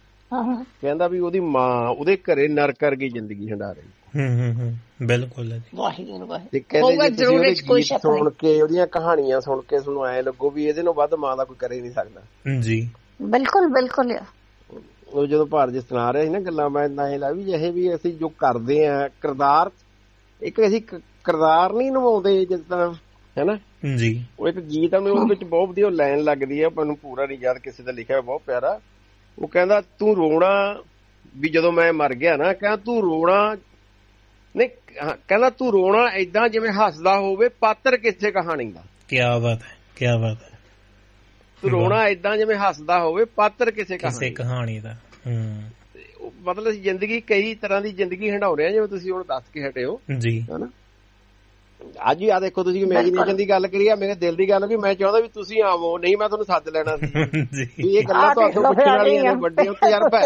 ਕਹਿੰਦਾ ਵੀ ਉਹਦੀ ਮਾਂ ਉਹਦੇ ਘਰੇ ਨਰਕ ਵਰਗੀ ਜ਼ਿੰਦਗੀ ਹੰਡਾ ਰਹੀ। ਹੂੰ ਹੂੰ ਹੂੰ ਬਿਲਕੁਲ ਹੈ। ਤੇ ਕਹਿੰਦੇ ਗੀਤ ਸੁਣ ਕੇ, ਉਹਦੀਆਂ ਕਹਾਣੀਆਂ ਸੁਣ ਕੇ ਤੁਹਾਨੂੰ ਐਂ ਲੱਗੋ ਵੀ ਇਹਦੇ ਨਾਲੋਂ ਵੱਧ ਮਾਂ ਦਾ ਕੋਈ ਕਰੇ ਨਹੀਂ ਸਕਦਾ ਜੀ। ਬਿਲਕੁਲ ਬਿਲਕੁਲ। ਉਹ ਜਦੋਂ ਭਾਰਤ ਜੀ ਸੁਣਾ ਰਿਹਾ ਸੀ ਨਾ ਗੱਲਾਂ, ਮੈਂ ਇੰਨਾ ਇਹ ਲਾ ਵੀ ਜਿਹੇ ਵੀ ਅਸੀਂ ਜੋ ਕਰਦੇ ਆ ਕਿਰਦਾਰ, ਇੱਕ ਅਸੀਂ ਕਿਰਦਾਰ ਨਹੀਂ ਨਿਭਾਉਂਦੇ ਜਿਸ ਤਰ੍ਹਾਂ ਹੈ ਨਾ ਜੀ। ਉਹ ਇੱਕ ਗੀਤ ਆ, ਉਹਦੇ ਵਿੱਚ ਬਹੁਤ ਵਧੀਆ ਲਾਈਨ ਲੱਗਦੀ ਆ, ਮੈਨੂੰ ਪੂਰਾ ਨਹੀਂ ਯਾਦ, ਕਿਸੇ ਦਾ ਲਿਖਿਆ ਬਹੁਤ ਪਿਆਰਾ। ਉਹ ਕਹਿੰਦਾ ਤੂੰ ਰੋਣਾ ਵੀ ਜਦੋਂ ਮੈਂ ਮਰ ਗਿਆ ਨਾ, ਕਹਿੰਦਾ ਤੂੰ ਰੋਣਾ ਨਹੀਂ, ਕਹਿੰਦਾ ਤੂੰ ਰੋਣਾ ਏਦਾਂ ਜਿਵੇਂ ਹੱਸਦਾ ਹੋਵੇ ਪਾਤਰ ਕਿਸੇ ਕਹਾਣੀ ਦਾ। ਕਿਆ ਬਾਤ ਹੈ, ਕਿਆ ਬਾਤ ਹੈ। ਤੂੰ ਰੋਣਾ ਏਦਾਂ ਜਿਵੇਂ ਹੱਸਦਾ ਹੋਵੇ ਪਾਤਰ ਕਿਸੇ ਕਿਸੇ ਕਹਾਣੀ ਦਾ। ਹੂੰ, ਮਤਲਬ ਅਸੀਂ ਜ਼ਿੰਦਗੀ ਕਈ ਤਰ੍ਹਾਂ ਦੀ ਜ਼ਿੰਦਗੀ ਹੰਡਾਉਂਦੇ ਆ, ਜਿਵੇਂ ਤੁਸੀਂ ਹੁਣ ਦੱਸ ਕੇ ਹਟੇ ਹੋ ਜੀ, ਹਨਾ। ਅੱਜ ਵੀ ਆ ਦੇਖੋ ਤੁਸੀਂ ਇਮੇਜਿਨੇਸ਼ਨ ਦੀ ਗੱਲ ਕਰੀ ਆ, ਮੇਰੇ ਦਿਲ ਦੀ ਗੱਲ ਵੀ ਮੈਂ ਚਾਹੁੰਦਾ ਵੀ ਤੁਸੀਂ ਆਵੋ, ਨਹੀਂ ਮੈਂ ਤੁਹਾਨੂੰ ਸੱਦ ਲੈਣਾ ਸੀ ਵੀ ਇਹ ਗੱਲਾਂ ਤੁਹਾਨੂੰ ਪੁੱਛਣ ਵਾਲੀਆਂ ਨੇ, ਵੱਡੇ ਤਜਰਬਾ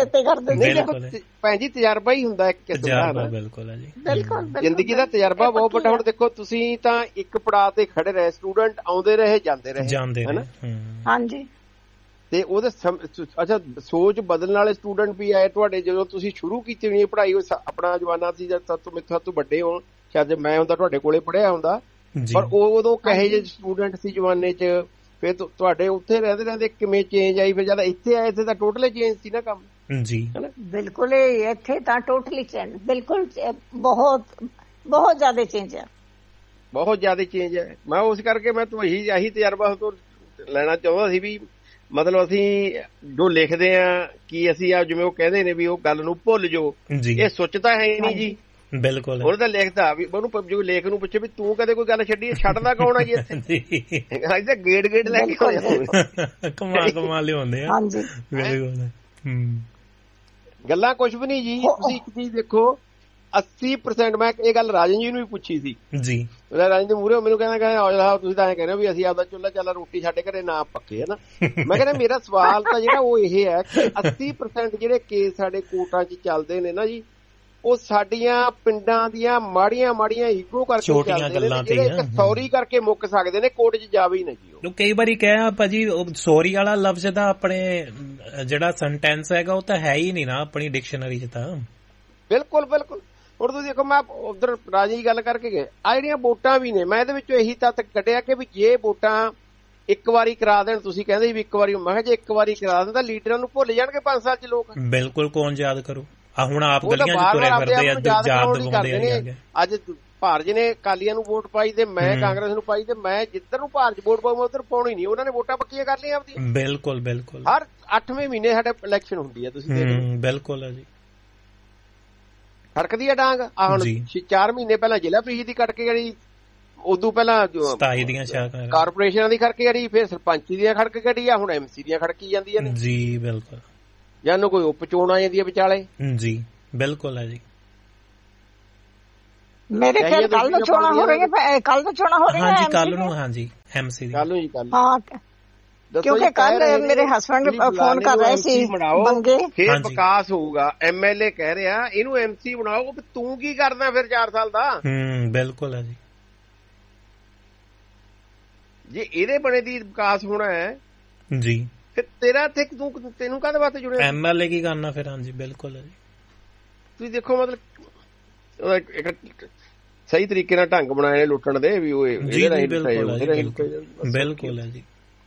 ਭੈਣ ਜੀ, ਤਜਰਬਾ ਹੀ ਹੁੰਦਾ ਇੱਕ ਕਿਸਮ ਦਾ। ਬਿਲਕੁਲ ਹੈ ਜੀ, ਜ਼ਿੰਦਗੀ ਦਾ ਤਜਰਬਾ ਬਹੁਤ ਵੱਡਾ। ਹੁਣ ਦੇਖੋ ਤੁਸੀਂ ਤਾਂ ਇੱਕ ਪੜਾਅ ਤੇ ਖੜੇ ਰਹੇ, ਸਟੂਡੈਂਟ ਆਉਂਦੇ ਰਹੇ ਜਾਂਦੇ ਰਹੇ ਹਨਾ। ਹਾਂਜੀ, ਤੇ ਉਹਦੇ ਅੱਛਾ ਸੋਚ ਬਦਲਣ ਵਾਲੇ ਸਟੂਡੈਂਟ ਵੀ ਆਏ ਤੁਹਾਡੇ, ਜਦੋਂ ਤੁਸੀਂ ਸ਼ੁਰੂ ਕੀਤੀ ਹੋਣੀ ਪੜ੍ਹਾਈ, ਆਪਣਾ ਜਵਾਨਾ ਸੀ ਜਦ ਸਭ ਤੋਂ ਮੇਰੇ ਤੋਂ ਵੱਡੇ ਹੋਣ, ਸ਼ਾਇਦ ਮੈਂ ਹੁੰਦਾ ਤੁਹਾਡੇ ਕੋਲੇ ਪੜ੍ਹਿਆ ਹੁੰਦਾ, ਪਰ ਉਹ ਉਦੋਂ ਕਹੇ ਜਿਹੇ ਸਟੂਡੈਂਟ ਸੀ ਜਵਾਨੇ ਚ, ਫਿਰ ਤੁਹਾਡੇ ਉੱਥੇ ਰਹਿੰਦੇ ਰਹਿੰਦੇ ਕਿਵੇਂ ਚੇਂਜ ਆਈ, ਫਿਰ ਜਦ ਇੱਥੇ ਆਏ ਇੱਥੇ ਤਾਂ ਟੋਟਲੀ ਚੇਂਜ ਸੀ ਨਾ ਕੰਮ ਜੀ। ਬਿਲਕੁਲ, ਇੱਥੇ ਤਾਂ ਟੋਟਲੀ ਚੇਂਜ, ਬਿਲਕੁਲ ਬਹੁਤ ਬਹੁਤ ਜ਼ਿਆਦਾ ਚੇਂਜ ਹੈ, ਬਹੁਤ ਜ਼ਿਆਦਾ ਚੇਂਜ ਹੈ। ਮੈਂ ਉਸ ਕਰਕੇ ਮੈਂ ਤੋਂ ਇਹੀ ਇਹੀ ਤਜਰਬਾ ਤੋਂ ਲੈਣਾ ਚਾਹੁੰਦਾ ਸੀ ਵੀ ਮਤਲਬ ਅਸੀਂ ਜੋ ਲਿਖਦੇ ਆ ਕਿ ਅਸੀਂ ਆ ਜਿਵੇਂ ਉਹ ਕਹਿੰਦੇ ਨੇ ਵੀ ਉਹ ਗੱਲ ਨੂੰ ਭੁੱਲ ਜਾਓ, ਇਹ ਸੁੱਚਦਾ ਹੈ ਨਹੀਂ ਜੀ। ਬਿਲਕੁਲ, ਉਹਨੇ ਤਾਂ ਲਿਖਦਾ ਵੀ ਉਹਨੂੰ ਜੋ ਲੇਖ ਨੂੰ ਪੁੱਛੇ ਵੀ ਤੂੰ ਕਦੇ ਕੋਈ ਗੱਲ ਛੱਡੀ, ਛੱਡਦਾ ਕੌਣ ਆ ਜੀ ਇੱਥੇ, ਅੱਜ ਤਾਂ ਗੇੜ ਗੇੜ ਲੈ ਕੇ ਹੋਇਆ ਕਮਾਲ ਕਮਾਲ ਲਿਆਉਂਦੇ ਆ। ਬਿਲਕੁਲ, ਗੱਲਾਂ ਕੁਛ ਵੀ ਨਹੀਂ ਜੀ। ਤੁਸੀਂ ਇੱਕ ਚੀਜ਼ ਦੇਖੋ, ਅੱਸੀ ਪ੍ਰਸੈਂਟ ਮੈਂ ਇਹ ਗੱਲ ਰਾਜਨ ਜੀ ਨੂੰ ਵੀ ਪੁੱਛੀ ਸੀ ਜੀ, ਰਾਜਨ ਦੇ ਮੂਹਰੇ ਮੈਨੂੰ ਕਹਿੰਦਾ ਕਹਿੰਦਾ ਤੁਸੀਂ ਤਾਂ ਐਂ ਕਹਿੰਦੇ ਹੋ ਵੀ ਅਸੀਂ ਆਪਦਾ ਚੁੱਲ੍ਹਾ ਚੱਲਾ ਰੋਟੀ ਸਾਡੇ ਘਰੇ ਨਾ ਪੱਕੇ ਹੈ ਨਾ। ਮੈਂ ਕਹਿੰਦਾ ਮੇਰਾ ਸਵਾਲ ਤਾਂ ਜਿਹੜਾ ਉਹ ਇਹ ਹੈ ਕਿ ਅੱਸੀ ਪ੍ਰਸੈਂਟ ਜਿਹੜੇ ਕੇਸ ਸਾਡੇ ਕੋਰਟਾਂ 'ਚ ਚੱਲਦੇ ਨੇ ਨਾ ਜੀ, ਉਹ ਸਾਡੀਆਂ ਪਿੰਡਾਂ ਦੀਆਂ ਮਾੜੀਆਂ ਮਾੜੀਆਂ ਈਗੋ ਕਰਕੇ ਚੱਲਦੇ ਨੇ, ਜਿਹੜੇ ਇੱਕ ਸੌਰੀ ਕਰਕੇ ਮੁੱਕ ਸਕਦੇ ਨੇ, ਕੋਰਟ 'ਚ ਜਾਵੇ ਹੀ ਨਾ ਜੀ। ਉਹ ਕਈ ਵਾਰੀ ਕਿਹਾ ਭਾਜੀ, ਸੌਰੀ ਵਾਲਾ ਲਫ਼ਜ਼ ਦਾ ਆਪਣੇ ਜਿਹੜਾ ਸੈਂਟੈਂਸ ਹੈਗਾ ਉਹ ਤਾਂ ਹੈ ਹੀ ਨਹੀਂ ਨਾ ਆਪਣੀ ਡਿਕਸ਼ਨਰੀ 'ਚ ਤਾਂ। ਬਿਲਕੁਲ ਬਿਲਕੁਲ। ਹੁਣ ਤੁਸੀਂ ਦੇਖੋ, ਮੈਂ ਉਧਰ ਰਾਜੀ ਦੀ ਗੱਲ ਕਰਕੇ ਗਏ, ਆ ਜਿਹੜੀਆਂ ਵੋਟਾਂ ਵੀ ਨੇ, ਮੈਂ ਇਹਦੇ ਵਿੱਚੋਂ ਇਹੀ ਤੱਤ ਕੱਢਿਆ ਕਿ ਵੀ ਜੇ ਵੋਟਾਂ ਇੱਕ ਵਾਰੀ ਕਰਾ ਦੇਣ, ਤੁਸੀਂ ਕਹਿੰਦੇ ਵੀ ਇੱਕ ਵਾਰੀ, ਮੈਂ ਕਿਹਾ ਜੇ ਇੱਕ ਵਾਰੀ ਕਰਾ ਦੇਣ ਤਾਂ ਲੀਡਰਾਂ ਨੂੰ ਭੁੱਲ ਜਾਣਗੇ ਪੰਜ ਸਾਲ 'ਚ ਲੋਕ। ਬਿਲਕੁਲ, ਕੌਣ ਯਾਦ ਕਰੂ। ਆ ਹੁਣ ਆਪ ਗਲੀਆਂ 'ਚ ਤੁਰੇ ਫਿਰਦੇ ਆ, ਯਾਦ ਦਿਵਾਉਂਦੇ ਆ। ਅੱਜ ਭਾਰਤ ਨੇ ਅਕਾਲੀਆਂ ਨੂੰ ਵੋਟ ਪਾਈ ਤੇ ਮੈਂ ਕਾਂਗਰਸ ਨੂੰ ਪਾਈ, ਤੇ ਮੈਂ ਜਿੱਧਰ ਨੂੰ ਭਾਰਤ 'ਚ ਵੋਟ ਪਾਊ ਮੈਂ ਉੱਧਰ ਪਾਉਣੀ ਨਹੀਂ। ਉਹਨਾਂ ਨੇ ਵੋਟਾਂ ਪੱਕੀਆਂ ਕਰ ਲਈਆਂ ਆਪਦੀਆਂ। ਬਿਲਕੁਲ ਬਿਲਕੁਲ, ਹਰ ਅੱਠਵੇਂ ਮਹੀਨੇ ਸਾਡੇ ਇਲੈਕਸ਼ਨ ਹੁੰਦੀ ਹੈ, ਤੁਸੀਂ ਦੇਖ ਲਓ। ਬਿਲਕੁਲ ਹੈ ਜੀ, ਖੜਕਦੀ ਆ ਡਾਂਗ। ਆ ਹੁਣ ਚਾਰ ਮਹੀਨੇ ਪਹਿਲਾਂ ਜ਼ਿਲ੍ਹਾ ਪ੍ਰੀਸ਼ਦ ਦੀ ਕੱਟ ਕੇ ਗਈ, ਉਦੋਂ ਪਹਿਲਾਂ ਸਤਾਈ ਦੀਆਂ ਸ਼ਾਖਾਂ ਕਾਰਪੋਰੇਸ਼ਨਾਂ ਦੀ ਖੜਕੇ ਗਈ, ਫਿਰ ਸਰਪੰਚ ਦੀਆਂ ਖੜਕ ਕੱਢੀ ਆ, ਹੁਣ ਐਮਸੀ ਦੀਆਂ ਖੜਕੀ ਜਾਂਦੀਆਂ ਨੇ ਜੀ। ਬਿਲਕੁਲ, ਜਾਂ ਨੂੰ ਕੋਈ ਉਪ ਚੋਣ ਆ ਜਾਂਦੀ ਹੈ ਵਿਚਾਲੇ। ਜੀ ਬਿਲਕੁਲ ਹੈ ਜੀ। ਮੇਰੇ ਖਿਆਲ ਕੱਲ ਨੂੰ ਚੋਣਾਂ ਹੋ ਰਹੀਆਂ, ਕੱਲ ਨੂੰ ਚੋਣਾਂ ਹੋ ਰਹੀਆਂ। ਹਾਂਜੀ ਕੱਲ ਨੂੰ, ਹਾਂਜੀ ਐਮਸੀ ਦੀ ਕੱਲ ਨੂੰ ਜੀ ਕੱਲ। ਹਾਂ ਕਿਉਂਕਿ ਕੱਲ ਮੇਰੇ ਹਸਬੈਂਡ ਫੋਨ ਕਰ ਰਹੇ ਸੀ ਬੰਗੇ, ਫੇਰ ਵਿਕਾਸ ਹੋਊਗਾ। ਐਮਐਲਏ ਕਹਿ ਰਿਹਾ ਇਹਨੂੰ ਐਮਸੀ ਬਣਾਓ, ਤੂੰ ਕੀ ਕਰਦਾ ਫਿਰ ਚਾਰ ਸਾਲ ਦਾ। ਹੂੰ ਬਿਲਕੁਲ ਹੈ ਜੀ। ਜੇ ਇਹਦੇ ਬਣੇ ਦੀ ਵਿਕਾਸ ਹੋਣਾ ਹੈ ਜੀ ਫਿਰ ਤੇਰਾ ਇੱਥੇ ਤੂੰ ਤੈਨੂੰ ਕਾਹਦੇ ਵਾਸਤੇ ਜੁੜਿਆ, ਐਮਐਲਏ ਕੀ ਕਰਨਾ ਫਿਰ। ਹਾਂਜੀ ਬਿਲਕੁਲ ਹੈ ਜੀ। ਤੁਸੀਂ ਦੇਖੋ ਮਤਲਬ ਇੱਕ ਸਹੀ ਤਰੀਕੇ ਨਾਲ ਢੰਗ ਬਣਾਏ ਨੇ ਲੁੱਟਣ ਦੇ ਵੀ ਉਹ ਬਿਲਕੁਲ ਹੈ ਜੀ।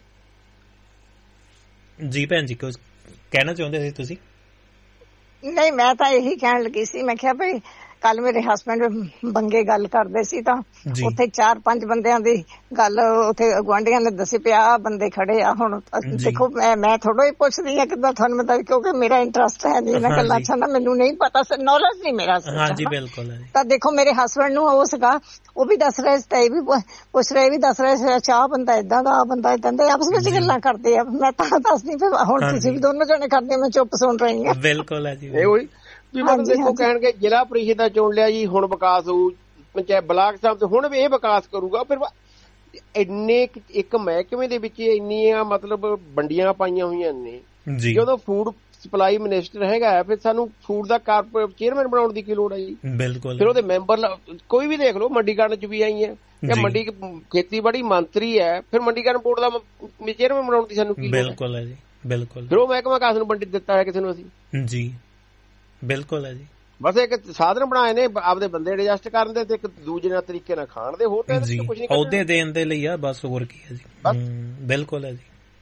ਜੀ ਭੈਣ ਜੀ ਕੁਝ ਕਹਿਣਾ ਚਾਹੁੰਦੇ ਸੀ ਤੁਸੀਂ? ਨਹੀਂ ਮੈਂ ਤਾਂ ਇਹੀ ਕਹਿਣ ਲੱਗੀ ਸੀ, ਮੈਂ ਕਿਹਾ ਭਾਈ ਕੱਲ ਮੇਰੇ ਹਸਬੈਂਡ ਬੰਗੇ ਗੱਲ ਕਰਦੇ ਸੀ ਤਾਂ ਉੱਥੇ ਚਾਰ ਪੰਜ ਬੰਦਿਆਂ ਦੀ ਗੱਲ ਉੱਥੇ ਗੁਆਂਢੀਆਂ ਨੇ ਦੱਸੀ ਪਿਆ ਬੰਦੇ ਖੜੇ ਆ। ਹੁਣ ਦੇਖੋ ਮੈਂ ਮੈਂ ਥੋੜਾ ਹੀ ਪੁੱਛਦੀ ਹਾਂ ਕਿੱਦਾਂ ਤੁਹਾਨੂੰ ਪਤਾ, ਕਿਉਂਕਿ ਮੇਰਾ ਇੰਟਰਸਟ ਹੈ ਨਹੀਂ ਇਹਨਾਂ ਗੱਲਾਂ ਚ ਨਾ, ਮੈਨੂੰ ਨਹੀਂ ਪਤਾ, ਨੌਲੇਜ ਨਹੀਂ ਮੇਰਾ। ਹਾਂਜੀ ਬਿਲਕੁਲ। ਤਾਂ ਦੇਖੋ ਮੇਰੇ ਹਸਬੈਂਡ ਨੂੰ ਉਹ ਸੀਗਾ, ਉਹ ਵੀ ਦੱਸ ਰਹੇ ਸੀ, ਇਹ ਵੀ ਪੁੱਛ ਰਹੇ ਵੀ ਦੱਸ ਰਹੇ ਸੀ, ਚਾਹ ਬੰਦਾ ਏਦਾਂ ਦਾ, ਬੰਦਾ ਏਦਾਂ ਦਾ, ਆਪਸ ਵਿੱਚ ਗੱਲਾਂ ਕਰਦੇ ਆ। ਮੈਂ ਤਾਂ ਦੱਸਦੀ ਫਿਰ ਹੁਣ ਤੁਸੀਂ ਵੀ ਦੋਨੋਂ ਜਣੇ ਕਰਦੇ, ਮੈਂ ਚੁੱਪ ਸੁਣ ਰਹੀ ਹਾਂ। ਬਿਲਕੁਲ ਹੈ ਜੀ। ਵੀ ਮਤਲਬ ਦੇਖੋ ਕਹਿਣਗੇ ਜ਼ਿਲ੍ਹਾ ਪ੍ਰੀਸ਼ਦ ਦਾ ਚੁਣ ਲਿਆ ਜੀ, ਹੁਣ ਵਿਕਾਸ ਹੋਊ ਪੰਚਾਇਤ ਬਲਾਕ ਸਾਹਿਬ ਤੇ, ਹੁਣ ਵੀ ਇਹ ਵਿਕਾਸ ਕਰੂਗਾ। ਫਿਰ ਇੰਨੇ ਇੱਕ ਮਹਿਕਮੇ ਦੇ ਵਿੱਚ ਇੰਨੀਆਂ ਮਤਲਬ ਵੰਡੀਆਂ ਪਾਈਆਂ ਹੋਈਆਂ ਨੇ। ਜਦੋਂ ਫੂਡ ਸਪਲਾਈ ਮਿਨਿਸਟਰ ਹੈਗਾ ਫਿਰ ਸਾਨੂੰ ਫੂਡ ਦਾ ਕਾਰਪੋਰੇਟ ਚੇਅਰਮੈਨ ਬਣਾਉਣ ਦੀ ਕੀ ਲੋੜ ਹੈ ਜੀ। ਬਿਲਕੁਲ। ਫਿਰ ਉਹਦੇ ਮੈਂਬਰ ਕੋਈ ਵੀ ਦੇਖ ਲਓ, ਮੰਡੀਕਰਨ ਚ ਵੀ ਆਈ ਹੈ ਜਾਂ ਮੰਡੀ ਖੇਤੀਬਾੜੀ ਮੰਤਰੀ ਹੈ, ਫਿਰ ਮੰਡੀਕਰਨ ਬੋਰਡ ਦਾ ਚੇਅਰਮੈਨ ਬਣਾਉਣ ਦੀ ਸਾਨੂੰ ਕੀ ਲੋੜ ਹੈ। ਬਿਲਕੁਲ ਹੈ ਜੀ ਬਿਲਕੁਲ। ਫਿਰ ਉਹ ਮਹਿਕਮਾ ਕਾਸ ਨੂੰ ਵੰਡ ਦਿੱਤਾ ਹੈ ਕਿਸੇ ਨੂੰ ਅਸੀਂ। ਜੀ ਬਿਲਕੁਲ ਹੈ ਜੀ। ਬਸ ਇੱਕ ਸਾਧਨ ਬਣਾਏ ਨੇ ਆਪਦੇ ਬੰਦੇ ਐਡਜਸਟ ਕਰਨ ਦੇ ਤੇ ਇੱਕ ਦੂਜੇ ਨਾਲ ਤਰੀਕੇ ਨਾਲ ਖਾਣ ਦੇ, ਹੋਰ ਤਾਂ ਕੁਝ ਨਹੀਂ। ਅਹੁਦੇ ਦੇਣ ਦੇ ਲਈ ਆ ਬਸ, ਹੋਰ ਕੀ ਹੈ ਜੀ। ਬਿਲਕੁਲ ਹੈ ਜੀ।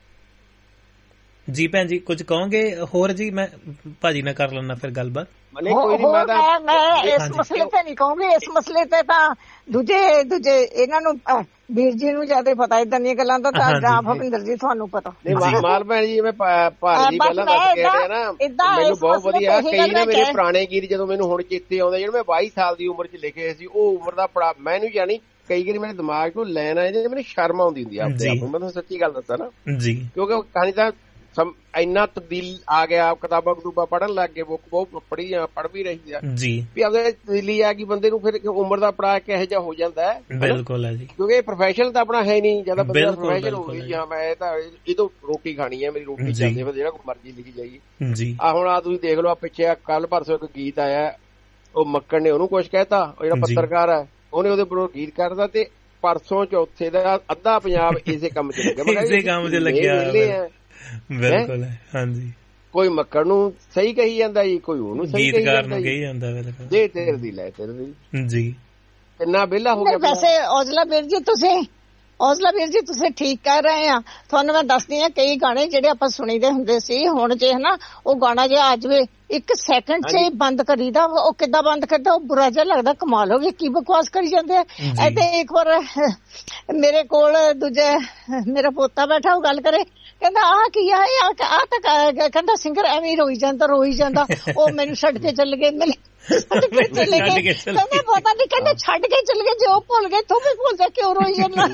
ਜੀ ਭੈਣ ਜੀ ਕੁਝ ਕਹੋਗੇ ਹੋਰ? ਜੀ ਮੈਂ ਭਾਜੀ ਨਾਲ ਕਰ ਲੈਣਾ ਫਿਰ ਗੱਲਬਾਤ। ਮੈਂ ਇਸ ਮਸਲੇ ਤੇ ਨਹੀਂ ਕਹੂੰਗੀ, ਇਸ ਮਸਲੇ ਤੇ ਤਾਂ ਦੂਜੇ ਦੂਜੇ ਇਹਨਾਂ ਨੂੰ ਵੀਰ ਜੀ ਨੂੰ ਜ਼ਿਆਦਾ ਪਤਾ ਏਦਾਂ ਦੀਆਂ ਗੱਲਾਂ ਦਾ, ਜਾਂ ਭਵਿੰਦਰ ਜੀ ਤੁਹਾਨੂੰ ਪਤਾ। ਮਾਲ ਭੈਣ ਜੀ ਮੈਂ ਭਾਜੀ ਪਹਿਲਾਂ ਦੱਸ ਕੇ ਹਟਿਆ ਨਾ, ਮੈਨੂੰ ਬਹੁਤ ਵਧੀਆ ਕਈ ਨਾ ਮੇਰੇ ਪੁਰਾਣੇ ਗੀਤ ਜਦੋਂ ਮੈਨੂੰ ਹੁਣ ਚੇਤੇ ਆਉਂਦੇ, ਜਿਹੜੇ ਮੈਂ ਬਾਈ ਸਾਲ ਦੀ ਉਮਰ ਚ ਲਿਖੇ ਸੀ, ਉਹ ਉਮਰ ਦਾ ਪੜਾ ਮੈਨੂੰ ਜਾਣੀ ਕਈ ਵਾਰੀ ਮੇਰੇ ਦਿਮਾਗ ਤੋਂ ਲੈਣ ਆਏ ਜੇ ਮੈਨੂੰ ਸ਼ਰਮ ਆਉਂਦੀ ਹੁੰਦੀ ਆ ਆਪਣੇ ਆਪ ਨੂੰ। ਮੈਂ ਤੁਹਾਨੂੰ ਸੱਚੀ ਗੱਲ ਦੱਸਾਂ ਨਾ ਜੀ, ਕਿਉਂਕਿ ਕਹਾਣੀ ਤਾਂ ਇੰਨਾ ਤਬਦੀਲ ਆ ਗਿਆ, ਕਿਤਾਬਾਂ ਕਤੂਬਾਂ ਪੜ੍ਹਨ ਲੱਗ ਗਏ, ਬੁੱਕ ਬਹੁਤ ਪੜ੍ਹੀ ਆ, ਪੜ੍ਹ ਵੀ ਰਹੀ ਆ ਜੀ ਵੀ ਆਪਦੇ ਤਬਦੀਲੀ ਆ ਗਈ ਬੰਦੇ ਨੂੰ। ਫਿਰ ਉਮਰ ਦਾ ਪੜਾਅ ਕਿਹੋ ਜਿਹਾ ਹੋ ਜਾਂਦਾ ਹੈ। ਬਿਲਕੁਲ ਹੈ ਜੀ, ਕਿਉਂਕਿ ਪ੍ਰੋਫੈਸ਼ਨ ਤਾਂ ਆਪਣਾ ਹੈ ਨਹੀਂ, ਜਦੋਂ ਬੰਦਾ ਪ੍ਰੋਫੈਸ਼ਨ ਹੋ ਗਈ ਹਾਂ ਮੈਂ ਤਾਂ ਇਹ ਤੋਂ ਰੋਟੀ ਖਾਣੀ ਹੈ, ਮੇਰੀ ਰੋਟੀ ਚੱਲਦੀ ਹੈ, ਜਿਹੜਾ ਕੋਈ ਮਰਜ਼ੀ ਲਿਖੀ ਜਾਏਗੀ ਜੀ। ਆ ਹੁਣ ਆ ਤੁਸੀਂ ਦੇਖ ਲਓ, ਆ ਪਿੱਛੇ ਕੱਲ ਪਰਸੋਂ ਇੱਕ ਗੀਤ ਆਇਆ, ਉਹ ਮੱਕੜ ਨੇ ਉਹਨੂੰ ਕੁਛ ਕਹਿਤਾ, ਉਹ ਜਿਹੜਾ ਪੱਤਰਕਾਰ ਹੈ ਉਹਨੇ ਉਹਦੇ ਉੱਪਰ ਗੀਤ ਕਰਦਾ, ਤੇ ਪਰਸੋਂ ਚੌਥੇ ਦਾ ਅੱਧਾ ਪੰਜਾਬ ਇਸੇ ਕੰਮ ਚ ਲੱਗਿਆ, ਇਸੇ ਕੰਮ ਚ ਲੱਗਿਆ। ਬਿਲਕੁਲ ਹਾਂਜੀ। ਕੋਈ ਮੱਕੜ ਨੂੰ ਸਹੀ ਕਹੀ ਜਾਂਦਾ ਜੀ, ਕੋਈ ਉਹਨੂੰ ਸਹੀ ਕਹੀ ਜਾਂਦਾ। ਦੇ ਤੇਰ ਦੀ ਲੈ ਤੇਰ ਦੀ ਜੀ, ਕਿੰਨਾ ਵਿਹਲਾ ਹੋ ਗਿਆ। ਵੈਸੇ ਔਜਲਾ ਵੀਰ ਜੀ ਤੁਸੀਂ ਔਜਲਾ ਵੀਰ ਜੀ ਤੁਸੀਂ ਠੀਕ ਕਹਿ ਰਹੇ ਆ। ਤੁਹਾਨੂੰ ਮੈਂ ਦੱਸਦੀ ਹਾਂ, ਕਈ ਗਾਣੇ ਜਿਹੜੇ ਆਪਾਂ ਸੁਣੀਦੇ ਹੁੰਦੇ ਸੀ, ਹੁਣ ਜੇ ਹਨਾ ਉਹ ਗਾਣਾ ਜੇ ਅੱਜ ਵੀ ਇੱਕ ਸੈਕਿੰਡ ਚ ਹੀ ਬੰਦ ਕਰੀਦਾ, ਉਹ ਕਿੱਦਾਂ ਬੰਦ ਕਰਦਾ, ਉਹ ਬੁਰਾ ਜਿਹਾ ਲੱਗਦਾ। ਕਮਾਲ ਹੋ ਗਈ, ਕੀ ਬਕਵਾਸ ਕਰੀ ਜਾਂਦੇ ਆ। ਐਤੇ ਇੱਕ ਵਾਰ ਮੇਰੇ ਕੋਲ ਦੂਜੇ ਮੇਰਾ ਪੋਤਾ ਬੈਠਾ, ਉਹ ਗੱਲ ਕਰੇ, ਕਹਿੰਦਾ ਆਹ ਕੀ ਆ, ਆ ਤਾਂ ਕਹਿੰਦਾ ਸਿੰਗਰ ਐਵੇਂ ਰੋਈ ਜਾਂਦਾ ਰੋਈ ਜਾਂਦਾ। ਉਹ ਮੈਨੂੰ ਛੱਡ ਕੇ ਚੱਲ ਗਏ, ਮੈਨੂੰ ਚਲੇ ਗਏ, ਕਹਿੰਦਾ ਪਤਾ ਨਹੀਂ, ਕਹਿੰਦਾ ਛੱਡ ਕੇ ਚੱਲ ਗਏ, ਜੇ ਉਹ ਭੁੱਲ ਗਏ ਤੂੰ ਵੀ ਭੁੱਲ ਜਾ, ਕਿਉਂ ਰੋਈ ਜਾਂਦਾ।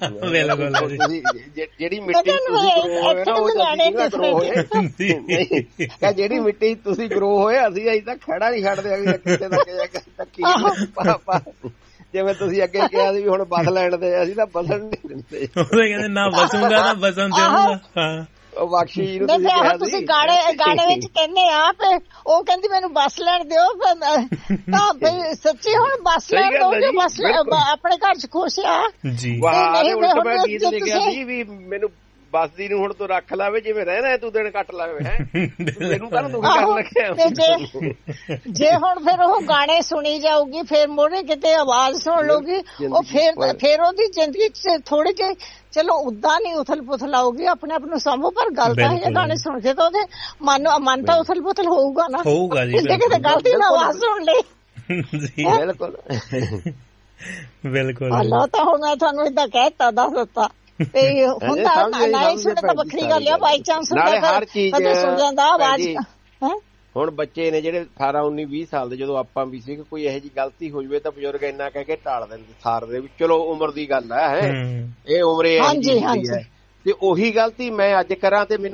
ਜਿਹੜੀ ਮਿੱਟੀ ਜਿਹੜੀ ਮਿੱਟੀ ਤੁਸੀਂ ਗਰੋ ਹੋਏ, ਅਸੀਂ ਅਜੇ ਤੱਕ ਖੜਾ ਨਹੀਂ ਛੱਡਦੇ, ਅਸੀਂ ਕਿਤੇ ਤੱਕ ਜਿਵੇਂ ਤੁਸੀਂ ਅੱਗੇ ਕਿਹਾ ਸੀ ਵੀ ਹੁਣ ਬਸ ਲੈਣ ਦੇ, ਅਸੀਂ ਤਾਂ ਬਸਣ ਨਹੀਂ ਦਿੰਦੇ। ਕਹਿੰਦੇ ਨਾ ਬਸੂਗਾ ਨਾ ਬਸਣ ਦੇਵਾਂਗਾ। ਉਹ ਬਖਸ਼ੀ ਨੂੰ ਤੁਸੀਂ ਗਾਣੇ ਗਾਣੇ ਵਿੱਚ ਕਹਿੰਦੇ ਆ, ਉਹ ਕਹਿੰਦੀ ਮੈਨੂੰ ਬੱਸ ਲੈਣ ਦਿਓ, ਤਾਂ ਬਈ ਸੱਚੀ ਹੁਣ ਬੱਸ ਲੈਣ ਦਿਓ, ਬੱਸ ਆਪਣੇ ਘਰ ਚ ਖੁਸ਼ ਆ ਜੀ। ਮੈਂ ਗੀਤ ਲਿਖਿਆ ਸੀ ਵੀ ਮੈਨੂੰ ਬਸਦੀ ਨੂੰ ਹੁਣ ਤੂੰ ਰੱਖ ਲਾਵੇ, ਜਿਵੇਂ ਰਹਿਣਾ ਤੂੰ ਦਿਨ ਕੱਟ ਲਾਵੇ, ਹੈ ਮੈਨੂੰ ਕਹਿੰਦਾ ਤੂੰ ਕੀ ਕਰਨ ਲੱਗਿਆ। ਜੇ ਹੁਣ ਫਿਰ ਉਹ ਗਾਣੇ ਸੁਣੀ ਜਾਊਗੀ, ਫਿਰ ਮੋਰੇ ਕਿਤੇ ਆਵਾਜ਼ ਸੁਣ ਲਊਗੀ, ਉਹ ਫਿਰ ਫਿਰ ਉਹਦੀ ਜ਼ਿੰਦਗੀ ਚ ਥੋੜੀ ਜਿਹੀ ਚਲੋ ਉਦਾਂ ਨਹੀਂ ਉਥਲ ਪੁਥਲ ਆਊਗੀ, ਆਪਣੇ ਆਪ ਨੂੰ ਸਾਂਭੋ। ਪਰ ਗੱਲ ਤਾਂ ਇਹ ਗਾਣੇ ਸੁਣ ਕੇ ਤਾਂ ਉਹਦੇ ਮਨ ਮਨ ਤਾਂ ਉਥਲ ਪੁਥਲ ਹੋਊਗਾ ਨਾ, ਹੋਊਗਾ ਜੀ। ਕਿਤੇ ਗਲਤੀ ਨਾਲ ਆਵਾਜ਼ ਸੁਣ ਲਈ। ਬਿਲਕੁਲ ਬਿਲਕੁਲ। ਹਲੋ ਤਾਂ ਹੁਣ ਮੈਂ ਤੁਹਾਨੂੰ ਏਦਾਂ ਕਹਿ ਦਿੱਤਾ, ਦੱਸ ਦਿੱਤਾ ਤੇ ਹੁੰਦਾ ਨਹੀਂ ਸੁਣੇ ਤਾਂ ਵੱਖਰੀ ਗੱਲ ਆ, ਬਾਈ ਚਾਂਸ ਕਦੇ ਸੁਣ ਜਾਂਦਾ ਆਵਾਜ਼। ਹੁਣ ਬੱਚੇ ਨੇ ਜਿਹੜੇ ਅਠਾਰਾਂ ਉੱਨੀ ਵੀਹ ਸਾਲ ਦੇ, ਜਦੋਂ ਆਪਾਂ ਵੀ ਸੀ, ਕੋਈ ਇਹੋ ਜਿਹੀ ਗਲਤੀ ਹੋ ਜਾਵੇ ਤਾਂ ਬਜ਼ੁਰਗ ਇੰਨਾ ਕਹਿ ਕੇ ਟਾਲ ਦਿੰਦੇ, ਸਾਰਦੇ ਵੀ ਚਲੋ ਉਮਰ ਦੀ ਗੱਲ ਹੈ, ਇਹ ਉਮਰੇ ਹੈ। ਤੇ ਉਹੀ ਗਲਤੀ ਮੈਂ ਅੱਜ ਕਰਾਂ ਤੇ ਮੈਨੂੰ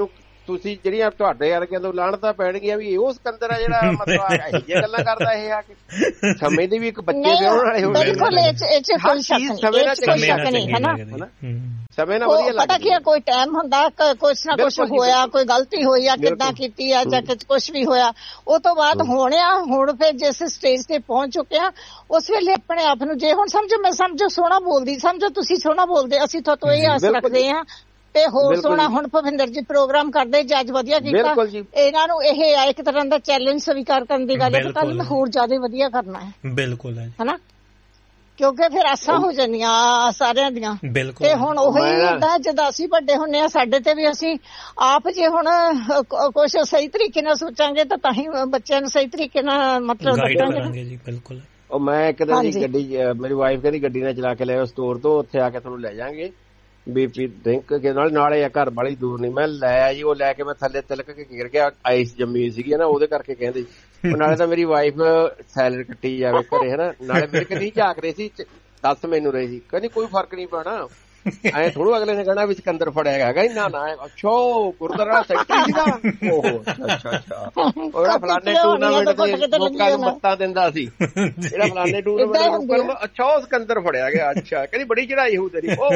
ਤੁਸੀਂ ਜਿਹੜੀਆਂ ਤੁਹਾਡੇ ਵਰਗਿਆਂ ਤੋਂ ਲਾਹਣਤਾਂ ਪੈਣਗੀਆਂ ਵੀ ਉਹ ਸਿਕੰਦਰ ਆ ਜਿਹੜਾ ਮਤਲਬ ਇਹੋ ਜਿਹੀਆਂ ਗੱਲਾਂ ਕਰਦਾ ਇਹ ਆ ਕੇ ਸਮੇਂ ਦੀ ਵੀ ਇੱਕ ਬੱਚੇ ਵਿਆਹਣ ਵਾਲੇ ਹੋ ਗਏ ਬਿਲਕੁਲ ਇਹ ਚ ਕੋਈ ਸ਼ੱਕ ਨਹੀਂ ਹੈ ਨਾ ਸਮੇਂ ਨਾਲ ਵਧੀਆ ਲੱਗਦਾ। ਪਤਾ ਕੀ ਕੋਈ ਟਾਈਮ ਹੁੰਦਾ ਕੁਛ ਨਾ ਕੁਛ ਹੋਇਆ, ਕੋਈ ਗਲਤੀ ਹੋਈ ਆ, ਕਿੱਦਾਂ ਕੀਤੀ ਆ ਜਾਂ ਕੁਛ ਵੀ ਹੋਇਆ, ਉਹ ਤੋਂ ਬਾਅਦ ਹੋਣਿਆ ਹੁਣ ਫਿਰ ਜਿਸ ਸਟੇਜ ਤੇ ਪਹੁੰਚ ਚੁੱਕੇ ਆ ਉਸ ਵੇਲੇ ਆਪਣੇ ਆਪ ਨੂੰ ਜੇ ਹੁਣ ਸਮਝੋ ਮੈਂ ਸਮਝੋ ਸੋਹਣਾ ਬੋਲਦੀ, ਸਮਝੋ ਤੁਸੀਂ ਸੋਹਣਾ ਬੋਲਦੇ, ਅਸੀਂ ਤੁਹਾਨੂੰ ਇਹ ਆਸ ਰੱਖਦੇ ਹਾਂ ਤੇ ਹੋਰ ਸੋਹਣਾ ਹੁਣ ਭੁਪਿੰਦਰ ਜੀ ਪ੍ਰੋਗਰਾਮ ਕਰਦੇ ਜੇ ਅੱਜ ਵਧੀਆ ਕੀਤਾ ਇਹਨਾਂ ਨੂੰ ਇਹ ਆ ਇੱਕ ਤਰ੍ਹਾਂ ਦਾ ਚੈਲੰਜ ਸਵੀਕਾਰ ਕਰਨ ਦੀ ਗੱਲ ਹੈ, ਕੱਲ ਮੈਂ ਹੋਰ ਜ਼ਿਆਦਾ ਵਧੀਆ ਕਰਨਾ ਹੈ। ਬਿਲਕੁਲ ਹਨਾ, ਕਿਉਂਕਿ ਫਿਰ ਆਸਾਂ ਹੋ ਜਾਂਦੀਆਂ ਸਾਰਿਆਂ ਦੀਆਂ। ਤੇ ਹੁਣ ਉਹੀ ਹੁੰਦਾ ਜਦੋਂ ਅਸੀਂ ਵੱਡੇ ਹੁੰਦੇ ਆ ਸਾਡੇ ਤੇ ਵੀ ਅਸੀਂ ਆਪ ਜੇ ਹੁਣ ਕੁਛ ਸਹੀ ਤਰੀਕੇ ਨਾਲ ਸੋਚਾਂਗੇ ਤਾਂ ਤਾਂ ਹੀ ਬੱਚਿਆਂ ਨੂੰ ਸਹੀ ਤਰੀਕੇ ਨਾਲ ਮਤਲਬ ਦੱਸਾਂਗੇ ਜੀ। ਬਿਲਕੁਲ। ਉਹ ਮੈਂ ਇੱਕ ਦਿਨ ਦੀ ਗੱਡੀ ਮੇਰੀ ਵਾਈਫ ਕਹਿੰਦੀ ਗੱਡੀ ਨਾਲ ਚਲਾ ਕੇ ਲੈ ਆਓ ਸਟੋਰ ਤੋਂ, ਉੱਥੇ ਆ ਕੇ ਤੁਹਾਨੂੰ ਲੈ ਜਾਵਾਂਗੇ ਬੀਪੀ ਡਰਿੰਕ ਕੇ ਨਾਲ ਨਾਲੇ ਆ ਘਰ ਵਾਲੀ ਦੂਰ ਨਹੀਂ। ਮੈਂ ਲੈ ਜੀ ਉਹ ਲੈ ਕੇ ਮੈਂ ਥੱਲੇ ਤਿਲਕ ਕੇ ਗਿਰ ਗਿਆ, ਆਈਸ ਜੰਮੀ ਸੀਗੀ ਨਾ ਉਹਦੇ ਕਰਕੇ ਕਹਿੰਦੇ ਨਾਲੇ ਤਾਂ ਮੇਰੀ ਵਾਈਫ ਸੈਲਡ ਕੱਟੀ ਜਾਵੇ ਘਰੇ ਹਨਾ, ਨਾਲੇ ਮੇਰੇ ਕਿ ਨਹੀਂ ਝਾਕ ਰਹੇ ਸੀ ਦੱਸ ਮੈਨੂੰ ਰਹੇ ਸੀ ਕਹਿੰਦੀ ਕੋਈ ਫਰਕ ਨਹੀਂ ਪੈਣਾ ਐ ਥੋੜੂ ਅਗਲੇ ਨੇ ਕਹਿਣਾ ਵੀ ਸਿਕੰਦਰ ਫੜਿਆ ਹੈਗਾ ਨਾ ਨਾ ਅੱਛਾ ਗੁਰਦੁਆਰਾ ਸੈਕਟਰੀ ਸੀਗਾ ਉਹ ਅੱਛਾ ਅੱਛਾ ਉਹਦਾ ਫਲਾਣੇ ਟੂਰਨਾਮੈਂਟ ਦੇ ਲੋਕਾਂ ਨੂੰ ਮੱਤਾਂ ਦਿੰਦਾ ਸੀ ਜਿਹੜਾ ਫਲਾਣੇ ਟੂਰਨਾਮੈਂਟ ਨੂੰ ਅੱਛਾ ਉਹ ਸਿਕੰਦਰ ਫੜਿਆ ਗਿਆ ਅੱਛਾ ਕਹਿੰਦੀ ਬੜੀ ਚੜਾਈ ਹੋਊ ਤੇਰੀ ਉਹ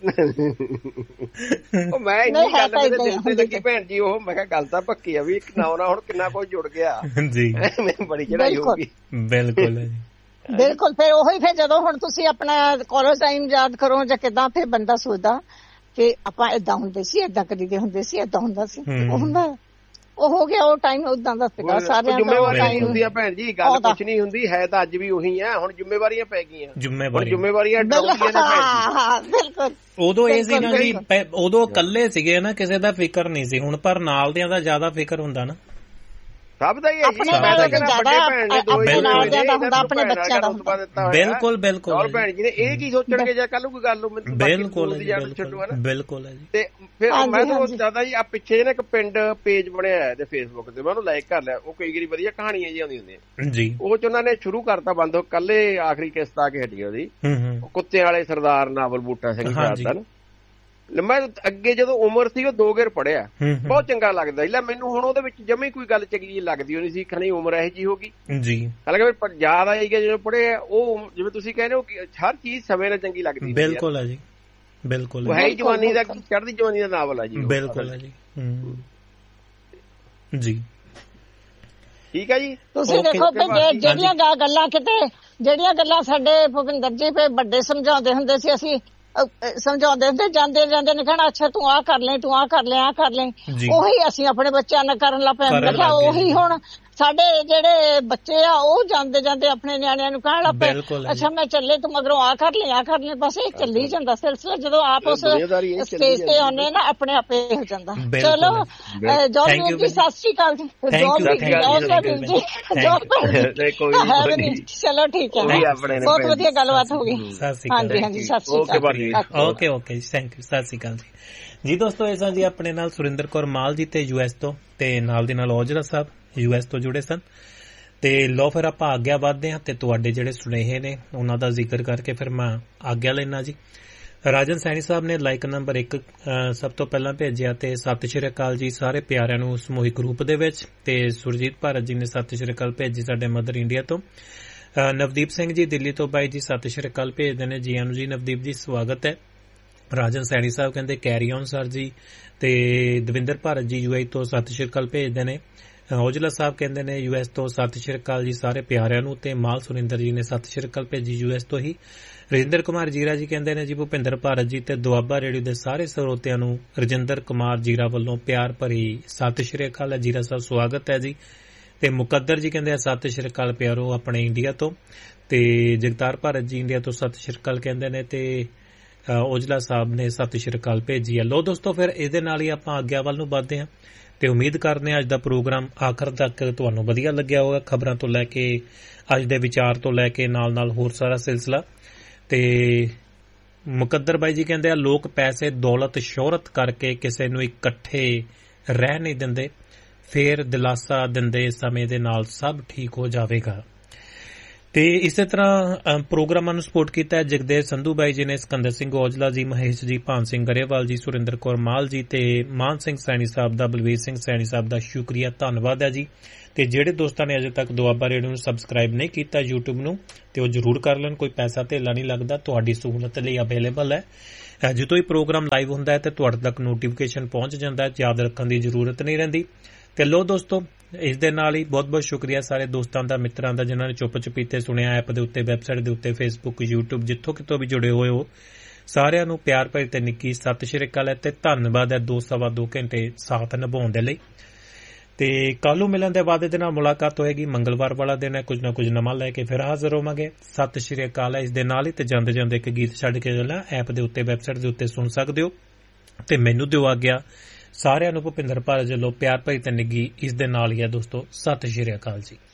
ਉਹ ਮੈਂ ਇੰਨੀ ਗੱਲ ਮੇਰੇ ਦਿਲ ਤੇ ਲੱਗੀ ਭੈਣ ਜੀ ਉਹ ਮੈਂ ਕਿਹਾ ਗੱਲ ਤਾਂ ਪੱਕੀ ਆ ਵੀ ਇੱਕ ਨਾ ਨਾ ਹੁਣ ਕਿੰਨਾ ਕੁਝ ਜੁੜ ਗਿਆ ਜੀ ਬੜੀ ਚੜਾਈ ਹੋਊਗੀ। ਬਿਲਕੁਲ ਬਿਲਕੁਲ। ਫਿਰ ਉਹੀ ਫਿਰ ਜਦੋਂ ਹੁਣ ਤੁਸੀਂ ਆਪਣਾ ਕਾਲਜ ਟਾਈਮ ਯਾਦ ਕਰੋ ਜਾਂ ਕਿੱਦਾਂ ਫਿਰ ਬੰਦਾ ਸੋਚਦਾ ਕਿ ਆਪਾਂ ਏਦਾਂ ਹੁੰਦੇ ਸੀ, ਏਦਾਂ ਕਰੀਦੇ ਹੁੰਦੇ ਸੀ, ਏਦਾਂ ਹੁੰਦਾ ਸੀ, ਉਹ ਹੁੰਦਾ ਉਹ ਹੋ ਗਿਆ ਉਹ ਟਾਈਮ ਉਦਾਂ ਦਾ ਸੀਗਾ ਸਾਰਿਆਂ ਦਾ। ਜ਼ਿੰਮੇਵਾਰੀ ਹੁੰਦੀ ਆ ਭੈਣ ਜੀ, ਗੱਲ ਕੁਛ ਨਹੀਂ ਹੁੰਦੀ ਹੈ ਤਾਂ ਅੱਜ ਵੀ ਉਹੀ ਆ, ਹੁਣ ਜ਼ਿੰਮੇਵਾਰੀਆਂ ਪੈ ਗਈਆਂ ਜ਼ਿੰਮੇਵਾਰੀਆਂ ਬਿਲਕੁਲ। ਉਦੋਂ ਇਹ ਸੀ ਨਾ ਜੀ ਉਦੋਂ ਇਕੱਲੇ ਸੀਗੇ ਨਾ ਕਿਸੇ ਦਾ ਫਿਕਰ ਨਹੀਂ ਸੀ, ਹੁਣ ਪਰ ਨਾਲ ਦਿਆਂ ਦਾ ਜ਼ਿਆਦਾ ਫਿਕਰ ਹੁੰਦਾ ਨਾ ਸਭ ਦਾ ਹੀ ਹੈ ਜੀ। ਮੈਂ ਤਾਂ ਕਹਿੰਦਾ ਵੱਡੇ ਭੈਣ ਨੇ ਦੋ ਹੀ ਆਪਣੇ ਬੱਚਿਆਂ ਦਾ ਬਿਲਕੁਲ ਬਿਲਕੁਲ ਔਰ ਭੈਣ ਜੀ ਨੇ ਇਹ ਕੀ ਸੋਚਣਗੇ ਜੇ ਕੱਲ ਨੂੰ ਕੋਈ ਗੱਲ ਮੈਨੂੰ ਬਿਲਕੁਲ ਬਿਲਕੁਲ ਹੈ ਜੀ। ਤੇ ਫਿਰ ਮੈਂ ਤਾਂ ਜ਼ਿਆਦਾ ਜੀ ਆ ਪਿੱਛੇ ਨਾ ਇੱਕ ਪਿੰਡ ਪੇਜ ਬਣਿਆ ਹੈ ਤੇ ਫੇਸਬੁੱਕ ਤੇ ਮੈਂ ਉਹਨੂੰ ਲਾਈਕ ਕਰ ਲਿਆ, ਉਹ ਕਈ ਵਾਰੀ ਵਧੀਆ ਕਹਾਣੀਆਂ ਜੀ ਆਉਂਦੀਆਂ ਹੁੰਦੀਆਂ ਜੀ, ਉਹ ਚ ਉਹਨਾਂ ਨੇ ਸ਼ੁਰੂ ਕਰਤਾ ਬੰਦ ਕੱਲੇ ਆਖਰੀ ਕਿਸ਼ਤ ਆ ਕੇ ਹਟੀ ਉਹਦੀ ਕੁੱਤੇ ਵਾਲੇ ਸਰਦਾਰ ਨਾਵਲ ਬੂਟਾ ਸਿੰਘ ਦਾ। ਮੈਂ ਅੱਗੇ ਜਦੋਂ ਉਮਰ ਸੀ ਉਹ ਦੋ ਗੇਰ ਪੜਿਆ ਬਹੁਤ ਚੰਗਾ ਲੱਗਦਾ ਸੀ, ਮੈਨੂੰ ਹੁਣ ਉਹਦੇ ਵਿੱਚ ਜਮੀ ਕੋਈ ਗੱਲ ਚੰਗੀ ਲੱਗਦੀ ਹੋਣੀ ਸੀ, ਖਣੀ ਉਮਰ ਇਹੋ ਜਿਹੀ ਹੋ ਗਈ ਜੀ। ਹਾਲਾਂਕਿ ਯਾਦ ਆਈ ਗਿਆ ਜਦੋਂ ਪੜ੍ਹੇ ਉਹ ਜਿਵੇਂ ਤੁਸੀਂ ਕਹਿੰਦੇ ਹੋ ਹਰ ਚੀਜ਼ ਸਮੇਂ ਨਾਲ ਚੰਗੀ ਲੱਗਦੀ। ਬਿਲਕੁਲ ਹੈ ਜੀ ਬਿਲਕੁਲ। ਉਹ ਹੈ ਹੀ ਜਵਾਨੀ ਦਾ ਚੜ੍ਹਦੀ ਜਵਾਨੀ ਦਾ ਨਾਵਲ ਹੈ ਜੀ। ਬਿਲਕੁਲ ਹੈ ਜੀ ਜੀ ਠੀਕ ਹੈ ਜੀ। ਤੁਸੀਂ ਦੇਖੋ ਜਿਹੜੀਆਂ ਗੱਲਾਂ ਕਿਤੇ ਜਿਹੜੀਆਂ ਗੱਲਾਂ ਸਾਡੇ ਭੁਪਿੰਦਰ ਜੀ ਵੱਡੇ ਸਮਝਾਉਂਦੇ ਹੁੰਦੇ ਸੀ, ਅਸੀਂ ਸਮਝਾਉਂਦੇ ਹੁੰਦੇ ਜਾਂਦੇ ਜਾਂਦੇ ਨੇ ਕਹਿਣਾ ਅੱਛਾ ਤੂੰ ਆਹ ਕਰ ਲੈ ਤੂੰ ਆਹ ਕਰ ਲੈ ਆਹ ਕਰ ਲੈ, ਉਹੀ ਅਸੀਂ ਆਪਣੇ ਬੱਚਿਆਂ ਨਾਲ ਕਰਨ ਲੱਗ ਪਏ। ਮੈਂ ਕਿਹਾ ਉਹੀ ਹੁਣ ਸਾਡੇ ਜਿਹੜੇ ਬੱਚੇ ਆ ਉਹ ਜਾਂਦੇ ਜਾਂਦੇ ਆਪਣੇ ਨਿਆਣਿਆਂ ਨੂੰ ਕਹਿਣ ਲੱਗ ਪਏ ਅੱਛਾ ਮੈਂ ਚੱਲੇ ਤੂੰ ਮਗਰੋਂ ਆ ਕਰ ਲੈ ਆ ਕਰ ਲੈ, ਬਸ ਇਹ ਚੱਲੀ ਜਾਂਦਾ ਸਿਲਸਿਲਾ। ਜਦੋਂ ਆਪ ਉਸ ਸਟੇਜ ਤੇ ਆਉਂਦੇ ਨਾ ਆਪਣੇ ਆਪੇ ਹੋ ਜਾਂਦਾ। ਚਲੋ ਜੋਬ ਜੀ ਸਤਿ ਸ਼੍ਰੀ ਅਕਾਲ ਜੀ। ਚਲੋ ਠੀਕ ਹੈ, ਬਹੁਤ ਵਧੀਆ ਗੱਲਬਾਤ ਹੋ ਗਈ। ਹਾਂਜੀ ਹਾਂਜੀ ਸਤਿ ਸ਼੍ਰੀ ਅਕਾਲ। ਓਕੇ ਓਕੇ ਜੀ ਥੈਂਕ ਯੂ ਸਤਿ ਸ਼੍ਰੀ ਅਕਾਲ ਜੀ। ਜੀ ਦੋਸਤੋ ਇਹ ਸਾਂ ਜੀ ਆਪਣੇ ਨਾਲ ਸੁਰਿੰਦਰ ਕੌਰ ਮਾਲ ਜੀ ਤੇ ਯੂ ਐਸ ਤੋਂ, ਤੇ ਨਾਲ ਦੀ ਨਾਲ ਔਜਲਾ ਸਾਹਿਬ ਯੂ ਐਸ ਤੋਂ ਜੁੜੇ ਸਨ। ਤੇ ਲੋ ਫਿਰ ਆਪਾਂ ਆਗਿਆ ਵੱਧਦੇ ਹਾਂ ਤੇ ਤੁਹਾਡੇ ਜਿਹੜੇ ਸੁਨੇਹੇ ਨੇ ਉਹਨਾਂ ਦਾ ਜ਼ਿਕਰ ਕਰਕੇ ਫਿਰ ਮੈਂ ਆਗਿਆ ਲੈਣਾ ਜੀ। ਰਾਜਨ ਸੈਣੀ ਸਾਹਿਬ ਨੇ ਲਾਈਕ ਨੰਬਰ ਇੱਕ ਸਭ ਤੋਂ ਪਹਿਲਾਂ ਭੇਜਿਆ ਤੇ ਸਤਿ ਸ਼੍ਰੀ ਅਕਾਲ ਜੀ ਸਾਰੇ ਪਿਆਰਿਆਂ ਨੂੰ ਸਮੂਹਿਕ ਰੂਪ ਦੇ ਵਿੱਚ। ਤੇ ਸੁਰਜੀਤ ਭਾਰਤ ਜੀ ਨੇ ਸਤਿ ਸ਼੍ਰੀ ਅਕਾਲ ਭੇਜੀ ਸਾਡੇ ਮਦਰ ਇੰਡੀਆ ਤੋਂ। ਨਵਦੀਪ ਸਿੰਘ ਜੀ ਦਿੱਲੀ ਤੋਂ ਬਾਈ ਜੀ ਸਤਿ ਸ਼੍ਰੀ ਅਕਾਲ ਭੇਜਦੇ ਨੇ, ਜੀ ਆਨੂੰ ਜੀ ਨਵਦੀਪ ਜੀ ਸਵਾਗਤ ਹੈ। ਰਾਜਨ ਸੈਣੀ ਸਾਹਿਬ ਕਹਿੰਦੇ ਕੈਰੀ ਔਨ ਸਰ ਜੀ। ਤੇ ਦਵਿੰਦਰ ਭਾਰਤ ਜੀ ਯੂ ਏ ਤੋਂ ਸਤਿ ਸ਼੍ਰੀ ਅਕਾਲ ਭੇਜਦੇ ਨੇ। ਔਜਲਾ ਸਾਹਿਬ ਕਹਿੰਦੇ ਨੇ ਯੂ ਐਸ ਤੋਂ ਸਤਿ ਸ਼੍ਰੀ ਅਕਾਲ ਜੀ ਸਾਰੇ ਪਿਆਰਿਆਂ ਨੂੰ। ਤੇ ਮਾਲ ਸੁਰਿੰਦਰ ਜੀ ਨੇ ਸਤਿ ਸ਼੍ਰੀ ਅਕਾਲ ਭੇਜੀ ਯੂ ਐਸ ਤੋਂ ਹੀ। ਰਜਿੰਦਰ ਕੁਮਾਰ ਜੀਰਾ ਜੀ ਕਹਿੰਦੇ ਨੇ ਜੀ ਭੁਪਿੰਦਰ ਭਾਰਤ ਜੀ ਤੇ ਦੁਆਬਾ ਰੇਡੀਓ ਦੇ ਸਾਰੇ ਸਰੋਤਿਆਂ ਨੂੰ ਰਜਿੰਦਰ ਕੁਮਾਰ ਜੀਰਾ ਵੱਲੋਂ ਪਿਆਰ ਭਰੀ ਸਤਿ ਸ਼੍ਰੀ ਅਕਾਲ ਹੈ। ਜੀਰਾ ਸਾਹਿਬ ਸਵਾਗਤ ਹੈ ਜੀ। ਤੇ ਮੁਕੱਦਰ ਜੀ ਕਹਿੰਦੇ ਆ ਸਤਿ ਸ਼੍ਰੀ ਅਕਾਲ ਪਿਆਰੋ ਆਪਣੇ ਇੰਡੀਆ ਤੋਂ। ਤੇ ਜਗਤਾਰ ਭਾਰਤ ਜੀ ਇੰਡੀਆ ਤੋਂ ਸਤਿ ਸ਼੍ਰੀ ਅਕਾਲ ਕਹਿੰਦੇ ਨੇ। ਤੇ ਔਜਲਾ ਸਾਹਿਬ ਨੇ ਸਤਿ ਸ਼੍ਰੀ ਅਕਾਲ ਭੇਜੀ ਹੈ। ਲੋ ਦੋਸਤੋ ਫਿਰ ਇਹਦੇ ਨਾਲ ਹੀ ਆਪਾਂ ਅੱਗੇ ਵੱਲ ਨੂੰ ਵੱਧਦੇ ਹਾਂ ਤੇ ਉਮੀਦ ਕਰਦੇ ਹਾਂ ਅੱਜ ਦਾ ਪ੍ਰੋਗਰਾਮ ਆਖਰ ਤੱਕ ਤੁਹਾਨੂੰ ਵਧੀਆ ਲੱਗਿਆ ਹੋਵੇਗਾ, ਖਬਰਾਂ ਤੋਂ ਲੈ ਕੇ ਅੱਜ ਦੇ ਵਿਚਾਰ ਤੋਂ ਲੈ ਕੇ ਨਾਲ ਨਾਲ ਹੋਰ ਸਾਰਾ ਸਿਲਸਿਲਾ। ਤੇ ਮੁਕੱਦਰ ਬਾਈ ਜੀ ਕਹਿੰਦੇ ਆ ਲੋਕ ਪੈਸੇ ਦੌਲਤ ਸ਼ੋਹਰਤ ਕਰਕੇ ਕਿਸੇ ਨੂੰ ਇਕੱਠੇ ਰਹਿ ਨਹੀਂ ਦਿੰਦੇ, ਫੇਰ ਦਿਲਾਸਾ ਦਿੰਦੇ ਸਮੇਂ ਦੇ ਨਾਲ ਸਭ ਠੀਕ ਹੋ ਜਾਵੇਗਾ। ਤੇ ਇਸੇ ਤਰ੍ਹਾਂ ਪ੍ਰੋਗਰਾਮਾਂ ਨੂੰ ਸਪੋਰਟ ਕੀਤਾ ਜਗਦੇਵ ਸੰਧੂ ਬਾਈ ਜੀ ਨੇ, ਸਿਕੰਦਰ ਸਿੰਘ ਔਜਲਾ ਜੀ, ਮਹੇਸ਼ ਜੀ, ਭਾਨ ਸਿੰਘ ਗਰੇਵਾਲ ਜੀ, ਸੁਰਿੰਦਰ ਕੌਰ ਮਾਲ ਜੀ ਤੇ ਮਾਨ ਸਿੰਘ ਸੈਣੀ ਸਾਹਿਬ ਦਾ, ਬਲਵੀਰ ਸਿੰਘ ਸੈਣੀ ਸਾਹਿਬ ਦਾ ਸ਼ੁਕਰੀਆ, ਧੰਨਵਾਦ ਹੈ ਜੀ। ਤੇ ਜਿਹੜੇ ਦੋਸਤਾਂ ਨੇ ਅਜੇ ਤੱਕ ਦੁਆਬਾ ਰੇਡੀਓ ਨੂੰ ਸਬਸਕ੍ਰਾਈਬ ਨਹੀਂ ਕੀਤਾ YouTube ਨੂੰ, ਤੇ ਉਹ ਜ਼ਰੂਰ ਕਰ ਲੈਣ, ਕੋਈ ਪੈਸਾ ਧੇਲਾ ਨਹੀਂ ਲੱਗਦਾ, ਤੁਹਾਡੀ ਸਹੂਲਤ ਲਈ ਅਵੇਲੇਬਲ ਹੈ। ਜਦੋਂ ਹੀ ਪ੍ਰੋਗਰਾਮ ਲਾਈਵ ਹੁੰਦਾ ਹੈ ਤੇ ਤੁਹਾਡੇ ਤੱਕ ਨੋਟੀਫਿਕੇਸ਼ਨ ਪਹੁੰਚ ਜਾਂਦਾ ਹੈ, ਯਾਦ ਰੱਖਣ ਦੀ ਜ਼ਰੂਰਤ ਨਹੀਂ ਰਹਿੰਦੀ। ਤੇ ਲੋ ਦੋਸਤੋ, ਇਸ ਦੇ ਨਾਲ ਹੀ ਬਹੁਤ ਬਹੁਤ ਸ਼ੁਕਰੀਆ ਸਾਰੇ ਦੋਸਤਾਂ ਦਾ, ਮਿੱਤਰਾਂ ਦਾ, ਜਿਨ੍ਹਾਂ ਨੇ ਚੁੱਪ ਚਪੀਤੇ ਸੁਣਿਆ ਐਪ ਦੇ ਉੱਤੇ, ਵੈਬਸਾਈਟ ਦੇ ਉੱਤੇ, ਫੇਸਬੁੱਕ, YouTube, ਜਿੱਥੋਂ ਕਿਤੋਂ ਵੀ ਜੁੜੇ ਹੋਏ ਹੋ, ਸਾਰਿਆਂ ਨੂੰ ਪਿਆਰ ਭਰੀ ਤੇ ਨਿੱਕੀ ਸਤਿ ਸ਼੍ਰੀ ਅਕਾਲ ਹੈ ਤੇ ਧੰਨਵਾਦ ਹੈ ਦੋ ਸਵਾ ਦੋ ਘੰਟੇ ਸਾਥ ਨਿਭਾਉਣ ਦੇ ਲਈ। ਤੇ ਕੱਲ ਨੂੰ ਮਿਲਣ ਦੇ ਵਾਅਦੇ ਦੇ ਨਾਲ ਮੁਲਾਕਾਤ ਹੋਏਗੀ, ਮੰਗਲਵਾਰ ਵਾਲਾ ਦਿਨ ਹੈ, ਕੁਝ ਨਾ ਕੁਝ ਨਵਾਂ ਲੈ ਕੇ ਫਿਰ ਹਾਜ਼ਰ ਹੋਵਾਂਗੇ। ਸਤਿ ਸ਼੍ਰੀ ਅਕਾਲ ਹੈ ਇਸ ਦੇ ਨਾਲ ਹੀ। ਤੇ ਜਾਂਦੇ ਜਾਂਦੇ ਇੱਕ ਗੀਤ ਛੱਡ ਕੇ ਚੱਲਾਂ, ਐਪ ਦੇ ਉੱਤੇ, ਵੈਬਸਾਈਟ ਦੇ ਉੱਤੇ ਸੁਣ ਸਕਦੇ ਹੋ। ਤੇ ਮੈਨੂੰ ਦਿਓ ਆਗਿਆ, ਸਾਰਿਆਂ ਨੂੰ ਭੁਪਿੰਦਰ ਭਾਰਤ ਵੱਲੋਂ ਪਿਆਰ ਭਰੀ ਤੇ ਨਿੱਘੀ ਇਸ ਦੇ ਨਾਲ ਹੀ ਹੈ ਦੋਸਤੋ, ਸਤਿ ਸ਼੍ਰੀ ਅਕਾਲ ਜੀ।